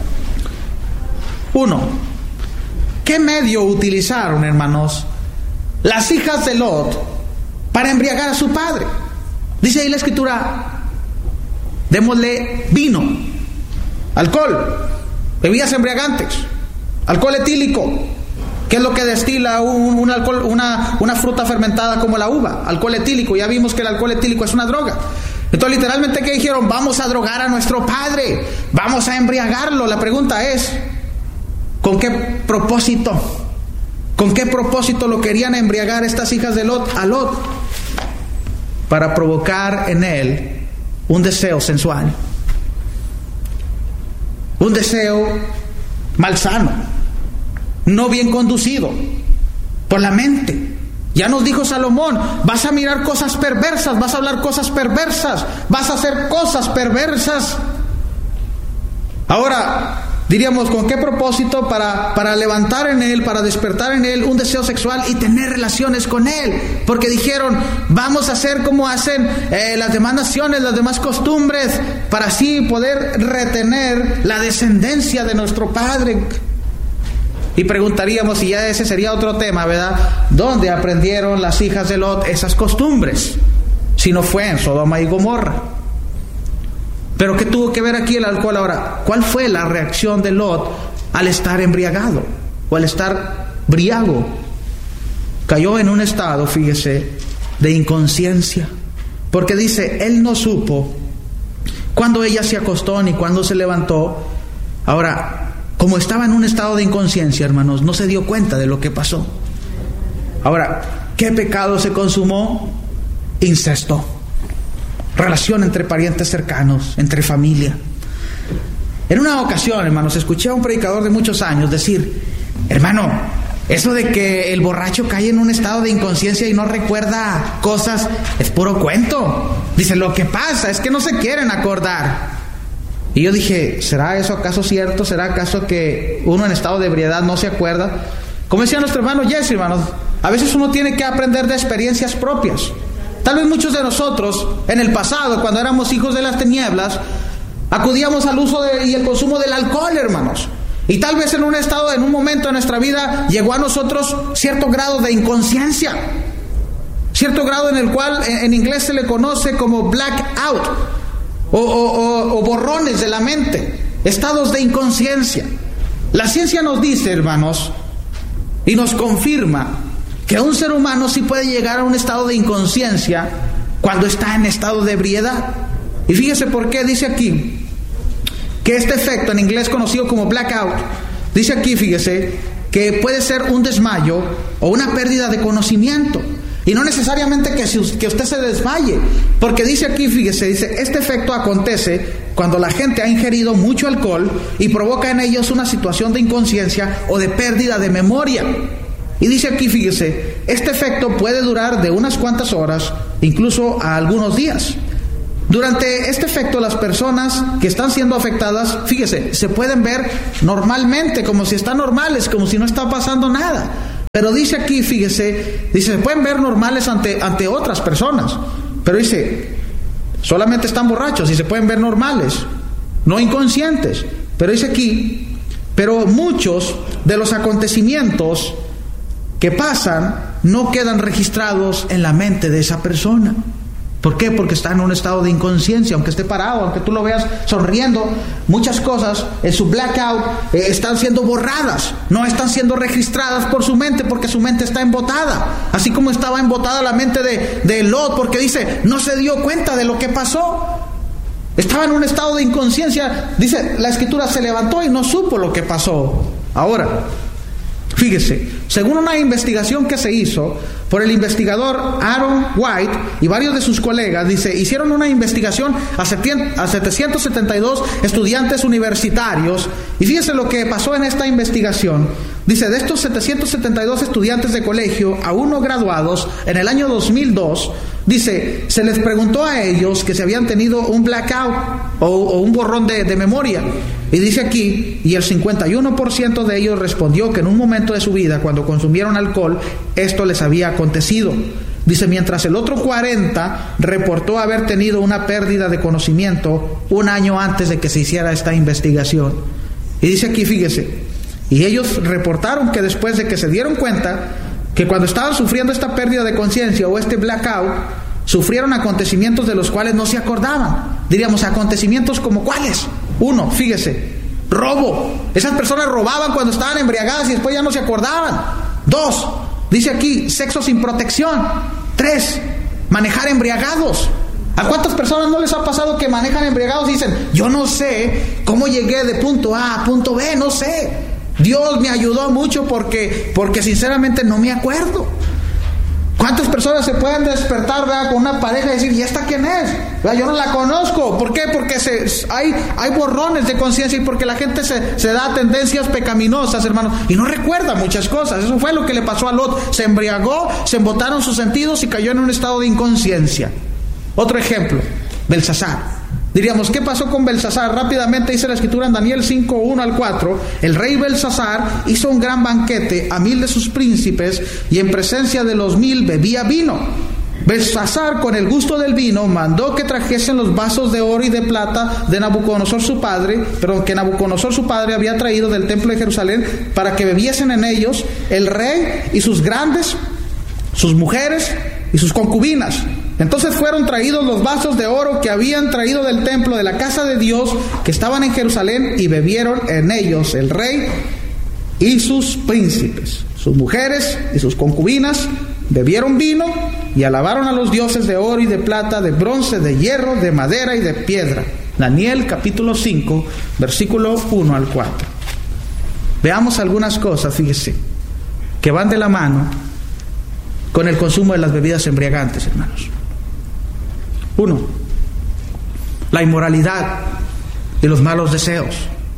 S1: Uno, ¿qué medio utilizaron, hermanos, las hijas de Lot para embriagar a su padre? Dice ahí la Escritura, démosle vino, alcohol, bebidas embriagantes, alcohol etílico, que es lo que destila un alcohol, una fruta fermentada como la uva, alcohol etílico. Ya vimos que el alcohol etílico es una droga. Entonces literalmente, ¿qué dijeron? Vamos a drogar a nuestro padre, vamos a embriagarlo. La pregunta es, ¿con qué propósito? ¿Con qué propósito lo querían embriagar estas hijas de Lot a Lot? Para provocar en él un deseo sensual, un deseo malsano, no bien conducido por la mente. Ya nos dijo Salomón, vas a mirar cosas perversas, vas a hablar cosas perversas, vas a hacer cosas perversas. Ahora, diríamos, ¿con qué propósito? Para levantar en él, para despertar en él un deseo sexual y tener relaciones con él. Porque dijeron, vamos a hacer como hacen las demás naciones, las demás costumbres, para así poder retener la descendencia de nuestro padre. Y preguntaríamos, y ya ese sería otro tema, ¿verdad? ¿Dónde aprendieron las hijas de Lot esas costumbres? Si no fue en Sodoma y Gomorra. Pero ¿qué tuvo que ver aquí el alcohol? Ahora, ¿cuál fue la reacción de Lot al estar embriagado o al estar briago? Cayó en un estado, fíjese, de inconsciencia. Porque dice, él no supo cuándo ella se acostó ni cuándo se levantó. Ahora, como estaba en un estado de inconsciencia, hermanos, no se dio cuenta de lo que pasó. Ahora, ¿qué pecado se consumó? Incesto. Relación entre parientes cercanos, entre familia. En una ocasión, hermanos, escuché a un predicador de muchos años decir, hermano, eso de que el borracho cae en un estado de inconsciencia y no recuerda cosas es puro cuento. Dice, lo que pasa es que no se quieren acordar. Y yo dije, ¿será eso acaso cierto? ¿Será acaso que uno en estado de ebriedad no se acuerda? Como decía nuestro hermano Jesse, hermanos, a veces uno tiene que aprender de experiencias propias. Tal vez muchos de nosotros, en el pasado, cuando éramos hijos de las tinieblas, acudíamos al uso y el consumo del alcohol, hermanos. Y tal vez en un momento de nuestra vida, llegó a nosotros cierto grado de inconsciencia. Cierto grado en el cual en inglés se le conoce como blackout. O borrones de la mente, estados de inconsciencia. La ciencia nos dice, hermanos, y nos confirma que un ser humano sí puede llegar a un estado de inconsciencia cuando está en estado de ebriedad. Y fíjese por qué. Dice aquí que este efecto, en inglés conocido como blackout, dice aquí, fíjese, que puede ser un desmayo o una pérdida de conocimiento. Y no necesariamente que usted se desmaye, porque dice aquí, fíjese, dice, este efecto acontece cuando la gente ha ingerido mucho alcohol y provoca en ellos una situación de inconsciencia o de pérdida de memoria. Y dice aquí, fíjese, este efecto puede durar de unas cuantas horas, incluso a algunos días. Durante este efecto, las personas que están siendo afectadas, fíjese, se pueden ver normalmente, como si están normales, como si no está pasando nada. Pero dice aquí, fíjese, dice, se pueden ver normales ante otras personas. Pero dice, solamente están borrachos y se pueden ver normales, no inconscientes. Pero dice aquí, pero muchos de los acontecimientos que pasan no quedan registrados en la mente de esa persona. ¿Por qué? Porque está en un estado de inconsciencia, aunque esté parado, aunque tú lo veas sonriendo, muchas cosas en su blackout están siendo borradas, no están siendo registradas por su mente, porque su mente está embotada, así como estaba embotada la mente de Lot, porque dice, no se dio cuenta de lo que pasó, estaba en un estado de inconsciencia, dice, la escritura se levantó y no supo lo que pasó. Ahora, fíjese, según una investigación que se hizo por el investigador Aaron White y varios de sus colegas, dice, hicieron una investigación a 772 estudiantes universitarios, y fíjese lo que pasó en esta investigación. Dice, de estos 772 estudiantes de colegio aún no graduados en el año 2002, dice, se les preguntó a ellos que si habían tenido un blackout o un borrón de memoria. Y dice aquí, y el 51% de ellos respondió que en un momento de su vida, cuando consumieron alcohol, esto les había acontecido. Dice, mientras el otro 40% reportó haber tenido una pérdida de conocimiento un año antes de que se hiciera esta investigación. Y dice aquí, fíjese, y ellos reportaron que después de que se dieron cuenta que cuando estaban sufriendo esta pérdida de conciencia o este blackout, sufrieron acontecimientos de los cuales no se acordaban. Diríamos, acontecimientos como ¿cuáles? 1, fíjese, robo. Esas personas robaban cuando estaban embriagadas y después ya no se acordaban. 2, dice aquí, sexo sin protección. 3, manejar embriagados. ¿A cuántas personas no les ha pasado que manejan embriagados y dicen, yo no sé cómo llegué de punto A a punto B, no sé? Dios me ayudó mucho porque sinceramente no me acuerdo. ¿Cuántas personas se pueden despertar, ¿verdad?, con una pareja y decir, ¿y esta quién es? ¿Verdad? Yo no la conozco. ¿Por qué? Porque hay borrones de conciencia y porque la gente se da tendencias pecaminosas, hermanos, y no recuerda muchas cosas. Eso fue lo que le pasó a Lot. Se embriagó, se embotaron sus sentidos y cayó en un estado de inconsciencia. Otro ejemplo, Belsasar. Diríamos, ¿qué pasó con Belsasar? Rápidamente dice la escritura en Daniel 5, 1 al 4, el rey Belsasar hizo un gran banquete a 1000 de sus príncipes y en presencia de los 1000 bebía vino. Belsasar, con el gusto del vino, mandó que trajesen los vasos de oro y de plata de Nabucodonosor su padre, pero que Nabucodonosor su padre había traído del templo de Jerusalén, para que bebiesen en ellos el rey y sus grandes, sus mujeres y sus concubinas. Entonces fueron traídos los vasos de oro que habían traído del templo de la casa de Dios, que estaban en Jerusalén, y bebieron en ellos el rey y sus príncipes, sus mujeres y sus concubinas, bebieron vino y alabaron a los dioses de oro y de plata, de bronce, de hierro, de madera y de piedra. Daniel capítulo 5, versículo 1 al 4. Veamos algunas cosas, fíjese, que van de la mano con el consumo de las bebidas embriagantes, hermanos. 1, la inmoralidad y los malos deseos.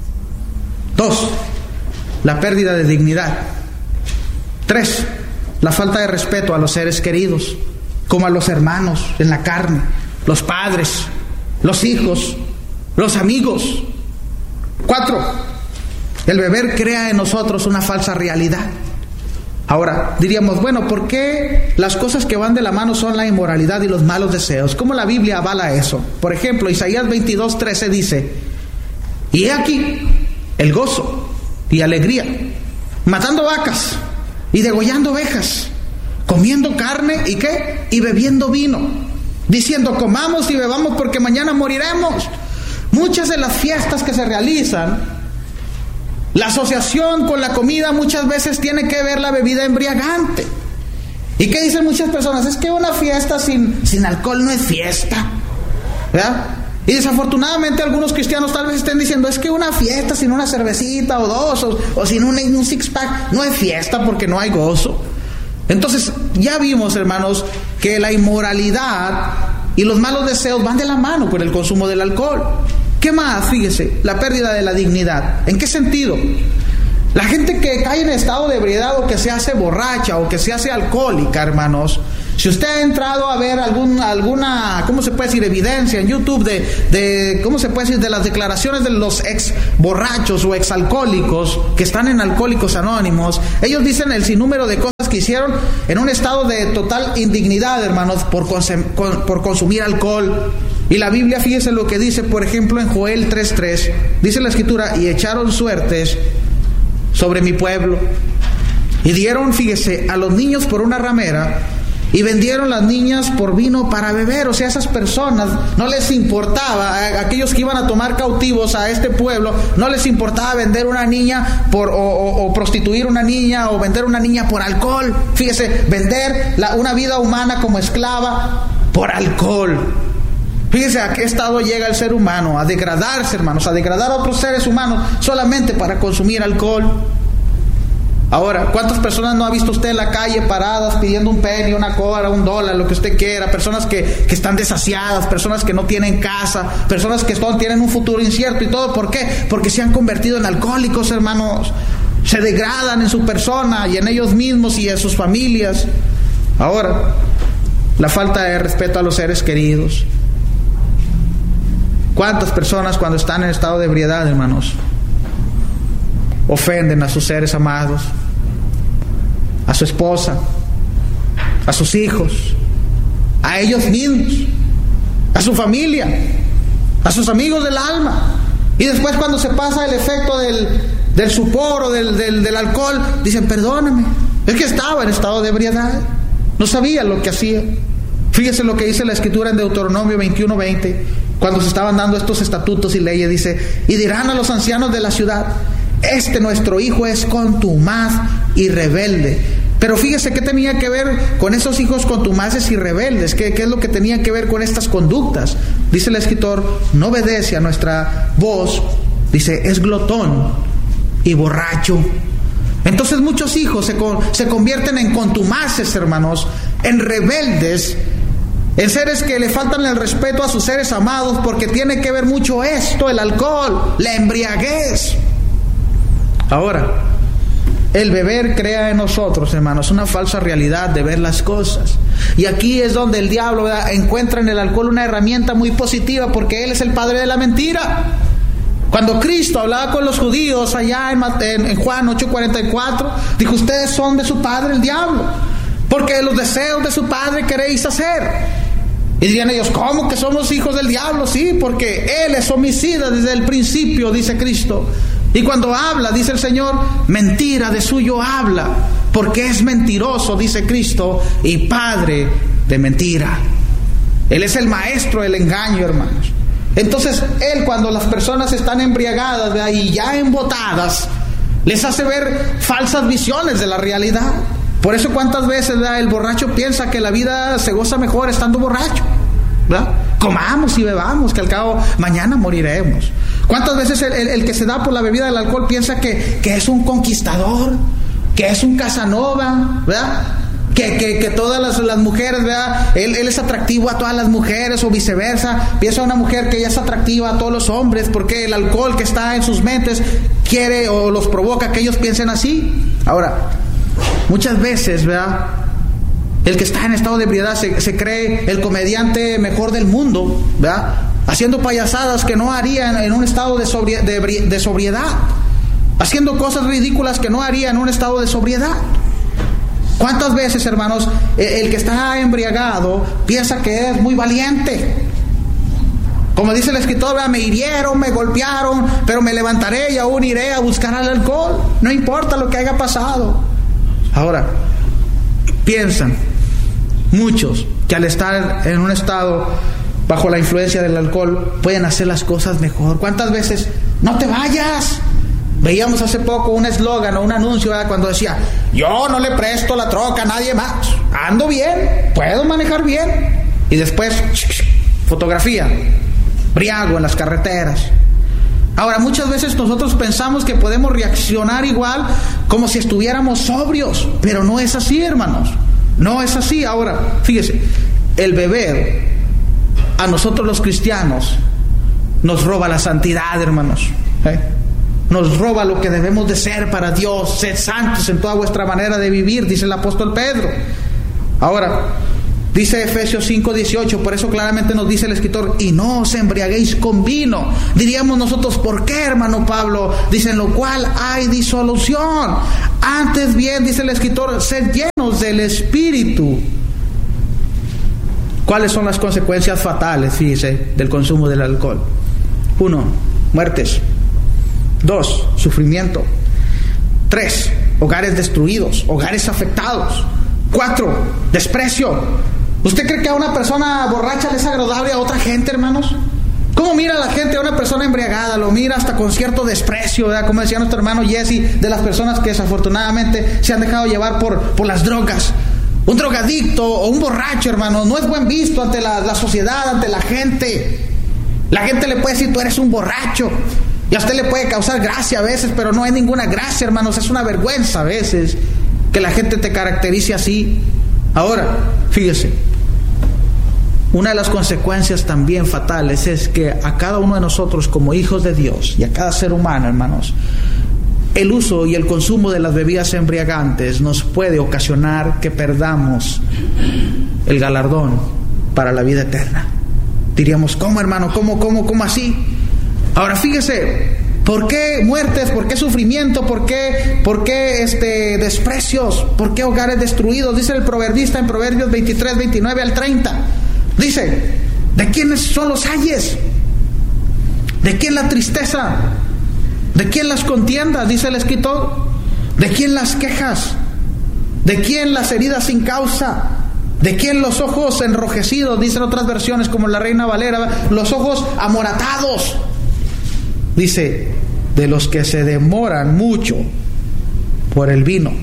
S1: 2, la pérdida de dignidad. 3, la falta de respeto a los seres queridos, como a los hermanos en la carne, los padres, los hijos, los amigos. 4, el beber crea en nosotros una falsa realidad. Ahora, diríamos, bueno, ¿por qué las cosas que van de la mano son la inmoralidad y los malos deseos? ¿Cómo la Biblia avala eso? Por ejemplo, Isaías 22:13 dice, y he aquí el gozo y alegría, matando vacas y degollando ovejas, comiendo carne y ¿qué? Y bebiendo vino, diciendo, comamos y bebamos porque mañana moriremos. Muchas de las fiestas que se realizan, la asociación con la comida muchas veces tiene que ver la bebida embriagante. ¿Y qué dicen muchas personas? Es que una fiesta sin alcohol no es fiesta, ¿verdad? Y desafortunadamente algunos cristianos tal vez estén diciendo, es que una fiesta sin una cervecita o dos o sin un six pack no es fiesta porque no hay gozo. Entonces ya vimos, hermanos, que la inmoralidad y los malos deseos van de la mano con el consumo del alcohol. ¿Qué más? Fíjese, la pérdida de la dignidad. ¿En qué sentido? La gente que cae en estado de ebriedad o que se hace borracha o que se hace alcohólica, hermanos, Si usted ha entrado a ver alguna, ¿cómo se puede decir?, evidencia en YouTube de ¿cómo se puede decir?, de las declaraciones de los ex borrachos o ex alcohólicos que están en Alcohólicos Anónimos, ellos dicen el sinnúmero de cosas que hicieron en un estado de total indignidad, hermanos, por consumir alcohol. Y la Biblia, fíjese lo que dice, por ejemplo, en Joel 3:3, dice la Escritura: y echaron suertes sobre mi pueblo, y dieron, fíjese, a los niños por una ramera, y vendieron las niñas por vino para beber. O sea, esas personas no les importaba, a aquellos que iban a tomar cautivos a este pueblo, no les importaba vender una niña o prostituir una niña, o vender una niña por alcohol. Fíjese, vender una vida humana como esclava por alcohol. Fíjese a qué estado llega el ser humano, a degradarse, hermanos, a degradar a otros seres humanos solamente para consumir alcohol. Ahora, ¿cuántas personas no ha visto usted en la calle paradas pidiendo un penny, una cobra, $1, lo que usted quiera? Personas que están desasiadas, personas que no tienen casa, personas que tienen un futuro incierto y todo. ¿Por qué? Porque se han convertido en alcohólicos, hermanos. Se degradan en su persona y en ellos mismos y en sus familias. Ahora, la falta de respeto a los seres queridos. ¿Cuántas personas cuando están en estado de ebriedad, hermanos, ofenden a sus seres amados, a su esposa, a sus hijos, a ellos mismos, a su familia, a sus amigos del alma? Y después, cuando se pasa el efecto del sopor o del alcohol, dicen: perdóname, es que estaba en estado de ebriedad, no sabía lo que hacía. Fíjese lo que dice la Escritura en Deuteronomio 21:20, cuando se estaban dando estos estatutos y leyes. Dice: y dirán a los ancianos de la ciudad: este nuestro hijo es contumaz y rebelde. Pero fíjese qué tenía que ver con esos hijos contumaces y rebeldes. ¿Qué es lo que tenía que ver con estas conductas? Dice el escritor: no obedece a nuestra voz. Dice: es glotón y borracho. Entonces muchos hijos se convierten en contumaces, hermanos, en rebeldes, en seres que le faltan el respeto a sus seres amados, porque tiene que ver mucho esto, el alcohol, la embriaguez. Ahora, el beber crea en nosotros, hermanos, una falsa realidad de ver las cosas. Y aquí es donde el diablo, ¿verdad?, encuentra en el alcohol una herramienta muy positiva, porque él es el padre de la mentira. Cuando Cristo hablaba con los judíos allá en Juan 8:44, dijo: ustedes son de su padre el diablo, porque los deseos de su padre queréis hacer. Y dirían ellos: ¿cómo que somos hijos del diablo? Sí, porque él es homicida desde el principio, dice Cristo. Y cuando habla, dice el Señor, mentira de suyo habla, porque es mentiroso, dice Cristo, y padre de mentira. Él es el maestro del engaño, hermanos. Entonces, él, cuando las personas están embriagadas, ¿verdad?, y ya embotadas, les hace ver falsas visiones de la realidad. Por eso, ¿cuántas veces, ¿verdad?, el borracho piensa que la vida se goza mejor estando borracho? ¿Verdad? Comamos y bebamos, que al cabo mañana moriremos. ¿Cuántas veces el que se da por la bebida del alcohol piensa que es un conquistador, que es un Casanova, ¿verdad?, que todas las mujeres, ¿verdad?, él es atractivo a todas las mujeres, o viceversa. Piensa una mujer que ella es atractiva a todos los hombres, porque el alcohol que está en sus mentes quiere o los provoca que ellos piensen así. Ahora, muchas veces, ¿verdad?, el que está en estado de ebriedad se cree el comediante mejor del mundo, ¿verdad?, haciendo payasadas que no haría en un estado de sobriedad, haciendo cosas ridículas que no haría en un estado de sobriedad. ¿Cuántas veces, hermanos, el que está embriagado piensa que es muy valiente? Como dice el escritor, ¿verdad?, me hirieron, me golpearon, pero me levantaré y aún iré a buscar al alcohol, no importa lo que haya pasado. Ahora, piensan muchos que al estar en un estado bajo la influencia del alcohol pueden hacer las cosas mejor. ¿Cuántas veces? ¡No te vayas! Veíamos hace poco un eslogan o un anuncio, ¿verdad?, cuando decía: yo no le presto la troca a nadie más, ando bien, puedo manejar bien. Y después, fotografía, briago en las carreteras. Ahora, muchas veces nosotros pensamos que podemos reaccionar igual como si estuviéramos sobrios, pero no es así, hermanos, no es así. Ahora, fíjese, el beber a nosotros los cristianos nos roba la santidad, hermanos, nos roba lo que debemos de ser para Dios. Sed santos en toda vuestra manera de vivir, dice el apóstol Pedro. Ahora, Dice Efesios 5:18, por eso claramente nos dice el escritor, y no os embriaguéis con vino. Diríamos nosotros, ¿por qué, hermano Pablo? Dice, en lo cual hay disolución. Antes bien, dice el escritor, sed llenos del Espíritu. ¿Cuáles son las consecuencias fatales, fíjese, del consumo del alcohol? 1, muertes. 2, sufrimiento. 3, hogares destruidos, hogares afectados. 4, desprecio. ¿Usted cree que a una persona borracha le es agradable a otra gente, hermanos? ¿Cómo mira la gente a una persona embriagada? Lo mira hasta con cierto desprecio, ¿verdad? Como decía nuestro hermano Jesse, de las personas que desafortunadamente se han dejado llevar por las drogas. Un drogadicto o un borracho, hermano, no es buen visto ante la sociedad, ante la gente. La gente le puede decir, tú eres un borracho. Y a usted le puede causar gracia a veces, pero no hay ninguna gracia, hermanos. Es una vergüenza a veces que la gente te caracterice así. Ahora, fíjese, una de las consecuencias también fatales es que a cada uno de nosotros como hijos de Dios y a cada ser humano, hermanos, el uso y el consumo de las bebidas embriagantes nos puede ocasionar que perdamos el galardón para la vida eterna. Diríamos, ¿cómo, hermano? ¿Cómo así? Ahora fíjese, ¿por qué muertes? ¿Por qué sufrimiento? ¿Por qué desprecios? ¿Por qué hogares destruidos? Dice el proverbista en Proverbios 23, 29 al 30. Dice, ¿de quiénes son los ayes? ¿De quién la tristeza? ¿De quién las contiendas? Dice el escritor. ¿De quién las quejas? ¿De quién las heridas sin causa? ¿De quién los ojos enrojecidos? Dicen otras versiones como la Reina Valera, los ojos amoratados. Dice, de los que se demoran mucho por el vino,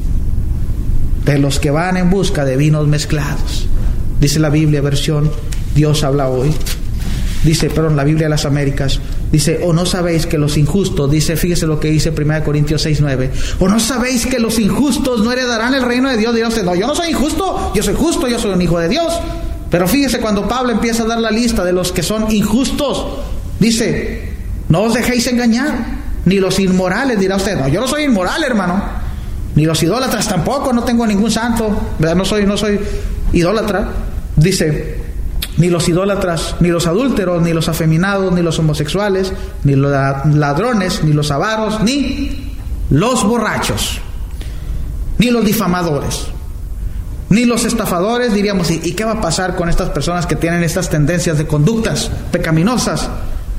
S1: de los que van en busca de vinos mezclados. Dice la Biblia, versión Dios habla hoy. Dice, la Biblia de las Américas. Dice, ¿o no sabéis que los injustos? Dice, fíjese lo que dice 1 Corintios 6:9. ¿O no sabéis que los injustos no heredarán el reino de Dios? Dirá usted, no, yo no soy injusto, yo soy justo, yo soy un hijo de Dios. Pero fíjese cuando Pablo empieza a dar la lista de los que son injustos, dice, no os dejéis engañar, ni los inmorales. Dirá usted, no, yo no soy inmoral, hermano, ni los idólatras tampoco, no tengo ningún santo, ¿verdad? No soy idólatra. Dice, ni los idólatras, ni los adúlteros, ni los afeminados, ni los homosexuales, ni los ladrones, ni los avaros, ni los borrachos, ni los difamadores, ni los estafadores. Diríamos, ¿y qué va a pasar con estas personas que tienen estas tendencias de conductas pecaminosas?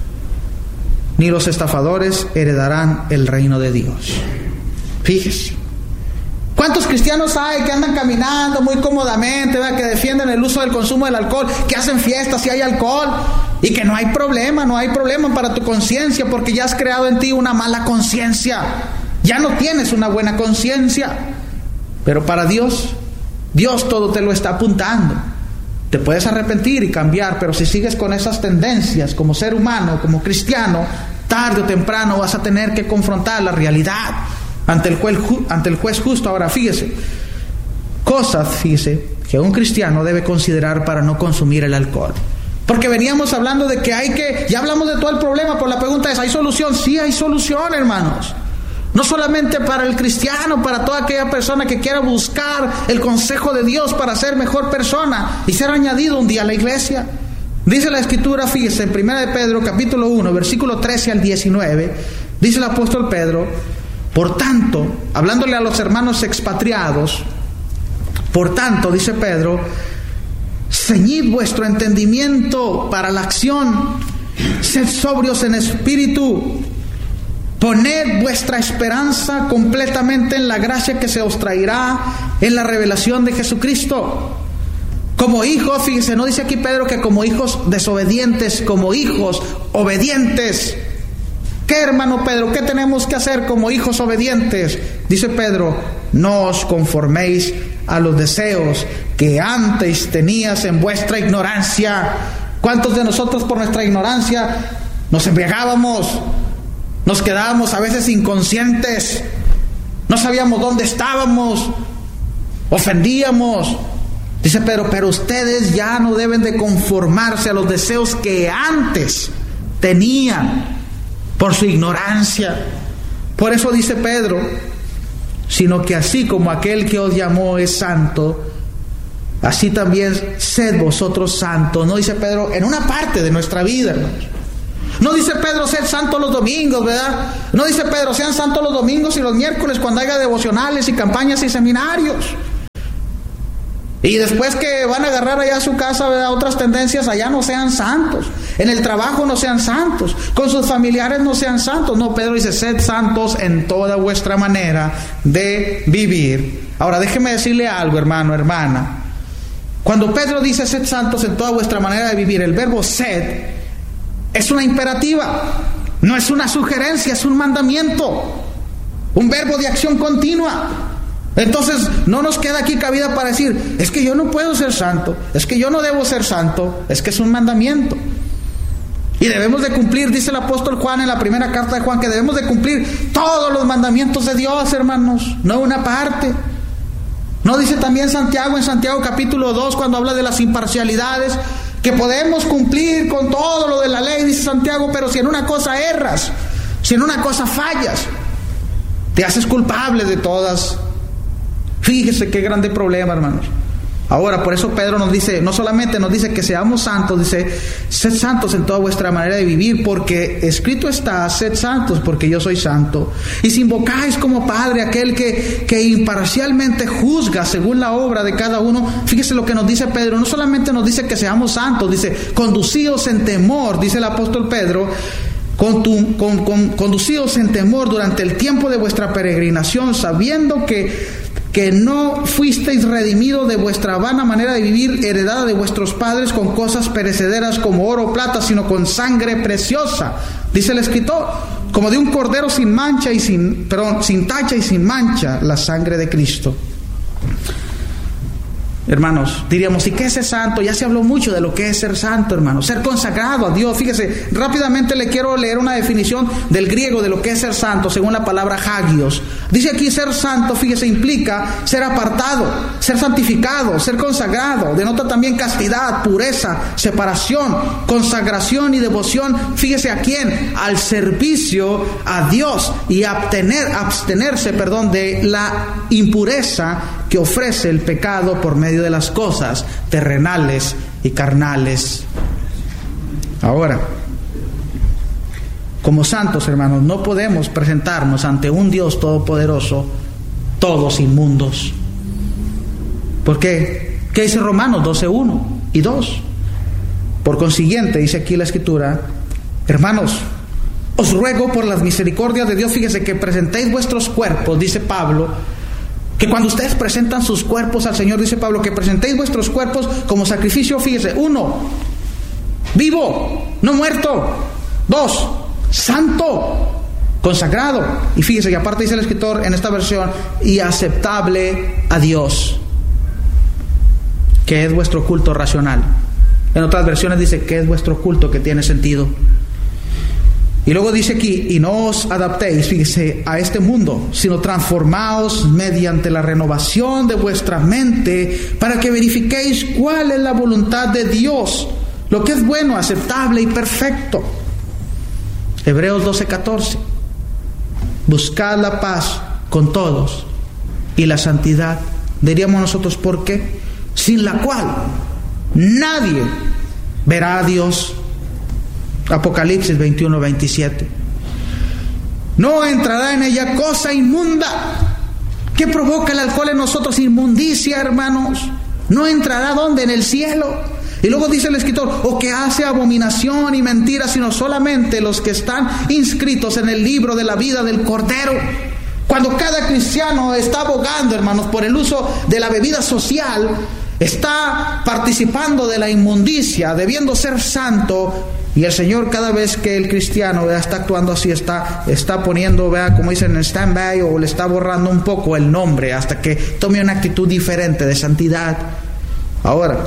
S1: Ni los estafadores heredarán el reino de Dios. Fíjese. ¿Cuántos cristianos hay que andan caminando muy cómodamente, ¿verdad? Que defienden el uso del consumo del alcohol, que hacen fiestas si hay alcohol, y que no hay problema para tu conciencia, porque ya has creado en ti una mala conciencia, ya no tienes una buena conciencia? Pero para Dios todo te lo está apuntando. Te puedes arrepentir y cambiar, pero si sigues con esas tendencias como ser humano, como cristiano, tarde o temprano vas a tener que confrontar la realidad ante el juez justo. Ahora fíjese, que un cristiano debe considerar para no consumir el alcohol. Porque veníamos hablando de que ya hablamos de todo el problema, pero la pregunta es, ¿hay solución? Sí, hay solución, hermanos. No solamente para el cristiano, para toda aquella persona que quiera buscar el consejo de Dios para ser mejor persona y ser añadido un día a la iglesia. Dice la Escritura, fíjese, en 1 de Pedro, capítulo 1, versículo 13 al 19, dice el apóstol Pedro, por tanto, hablándole a los hermanos expatriados, por tanto, dice Pedro, ceñid vuestro entendimiento para la acción, sed sobrios en espíritu, poned vuestra esperanza completamente en la gracia que se os traerá en la revelación de Jesucristo. Como hijos, fíjense, no dice aquí Pedro que como hijos desobedientes, como hijos obedientes. ¿Qué, hermano Pedro? ¿Qué tenemos que hacer como hijos obedientes? Dice Pedro, no os conforméis a los deseos que antes tenías en vuestra ignorancia. ¿Cuántos de nosotros por nuestra ignorancia nos embriagábamos? Nos quedábamos a veces inconscientes, no sabíamos dónde estábamos, ofendíamos. Dice Pedro, pero ustedes ya no deben de conformarse a los deseos que antes tenían por su ignorancia. Por eso dice Pedro, sino que así como aquel que os llamó es santo, así también sed vosotros santos. No dice Pedro, en una parte de nuestra vida, hermanos. No dice Pedro, sed santos los domingos, ¿verdad? No dice Pedro, sean santos los domingos y los miércoles cuando haya devocionales y campañas y seminarios. Y después que van a agarrar allá a su casa, ¿verdad?, otras tendencias, allá no sean santos. En el trabajo no sean santos. Con sus familiares no sean santos. No, Pedro dice, sed santos en toda vuestra manera de vivir. Ahora, déjeme decirle algo, hermano, hermana. Cuando Pedro dice, sed santos en toda vuestra manera de vivir, el verbo sed es una imperativa. No es una sugerencia, es un mandamiento. Un verbo de acción continua. Entonces no nos queda aquí cabida para decir, es que yo no puedo ser santo, es que yo no debo ser santo, es que es un mandamiento. Y debemos de cumplir, dice el apóstol Juan en la primera carta de Juan, que debemos de cumplir todos los mandamientos de Dios, hermanos, no una parte. ¿No dice también Santiago en Santiago capítulo 2 cuando habla de las imparcialidades, que podemos cumplir con todo lo de la ley? Dice Santiago, pero si en una cosa erras, si en una cosa fallas, te haces culpable de todas. Fíjese qué grande problema, hermanos. Ahora, por eso Pedro nos dice, no solamente nos dice que seamos santos, dice, sed santos en toda vuestra manera de vivir, porque escrito está, sed santos porque yo soy santo. Y si invocáis como Padre aquel que imparcialmente juzga según la obra de cada uno, fíjese lo que nos dice Pedro, no solamente nos dice que seamos santos, dice, conducidos en temor, dice el apóstol Pedro, conducidos en temor durante el tiempo de vuestra peregrinación, sabiendo que no fuisteis redimidos de vuestra vana manera de vivir, heredada de vuestros padres con cosas perecederas como oro o plata, sino con sangre preciosa, dice el escritor, como de un cordero sin mancha y sin tacha y sin mancha, la sangre de Cristo. Hermanos, diríamos, ¿y qué es ser santo? Ya se habló mucho de lo que es ser santo, hermanos. Ser consagrado a Dios. Fíjese, rápidamente le quiero leer una definición del griego de lo que es ser santo, según la palabra hagios. Dice aquí, ser santo, fíjese, implica ser apartado, ser santificado, ser consagrado. Denota también castidad, pureza, separación, consagración y devoción. Fíjese, ¿a quién? Al servicio a Dios, y abstenerse de la impureza que ofrece el pecado por medio de las cosas terrenales y carnales. Ahora, como santos, hermanos, no podemos presentarnos ante un Dios todopoderoso todos inmundos. ¿Por qué? ¿Qué dice Romanos 12:1 y 2? Por consiguiente, dice aquí la Escritura, hermanos, os ruego por las misericordias de Dios, fíjese, que presentéis vuestros cuerpos, dice Pablo, que cuando ustedes presentan sus cuerpos al Señor, dice Pablo, que presentéis vuestros cuerpos como sacrificio, fíjese, 1, vivo, no muerto. 2, santo, consagrado. Y fíjese que aparte dice el escritor en esta versión, y aceptable a Dios, que es vuestro culto racional. En otras versiones dice que es vuestro culto que tiene sentido. Y luego dice aquí, y no os adaptéis, fíjese, a este mundo, sino transformaos mediante la renovación de vuestra mente, para que verifiquéis cuál es la voluntad de Dios, lo que es bueno, aceptable y perfecto. Hebreos 12:14. Buscad la paz con todos y la santidad, diríamos nosotros, ¿por qué? Sin la cual nadie verá a Dios. Apocalipsis 21:27. No entrará en ella cosa inmunda. ¿Qué provoca el alcohol en nosotros? Inmundicia, hermanos. No entrará, ¿dónde? En el cielo. Y luego dice el escritor, o que hace abominación y mentira, sino solamente los que están inscritos en el libro de la vida del Cordero. Cuando cada cristiano está abogando, hermanos, por el uso de la bebida social, está participando de la inmundicia, debiendo ser santo. Y el Señor, cada vez que el cristiano está actuando así, está poniendo, como dicen, en stand-by, o le está borrando un poco el nombre hasta que tome una actitud diferente de santidad. Ahora,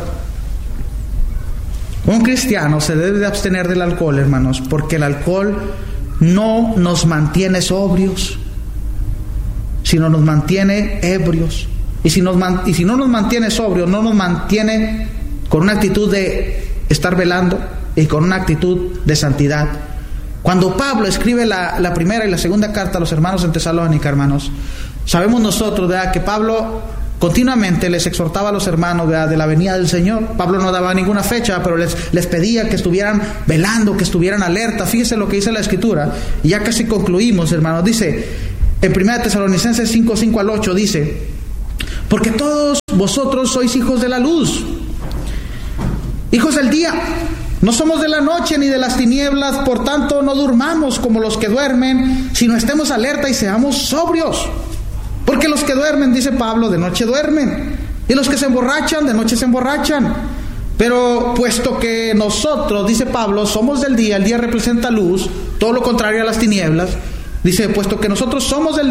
S1: un cristiano se debe de abstener del alcohol, hermanos, porque el alcohol no nos mantiene sobrios, sino nos mantiene ebrios. Y si no nos mantiene sobrios, no nos mantiene con una actitud de estar velando y con una actitud de santidad. Cuando Pablo escribe la primera y la segunda carta a los hermanos en Tesalónica, hermanos, sabemos nosotros, ¿verdad?, que Pablo continuamente les exhortaba a los hermanos de la venida del Señor. Pablo no daba ninguna fecha, pero les pedía que estuvieran velando, que estuvieran alerta. Fíjese lo que dice la Escritura, y ya casi concluimos, hermanos. Dice, en 1 Tesalonicenses 5, 5 al 8, dice: porque todos vosotros sois hijos de la luz, hijos del día. No somos de la noche ni de las tinieblas, por tanto no durmamos como los que duermen, sino estemos alerta y seamos sobrios. Porque los que duermen, dice Pablo, de noche duermen, y los que se emborrachan, de noche se emborrachan. Pero puesto que nosotros, dice Pablo, somos del día, el día representa luz, todo lo contrario a las tinieblas. Dice, puesto que nosotros somos del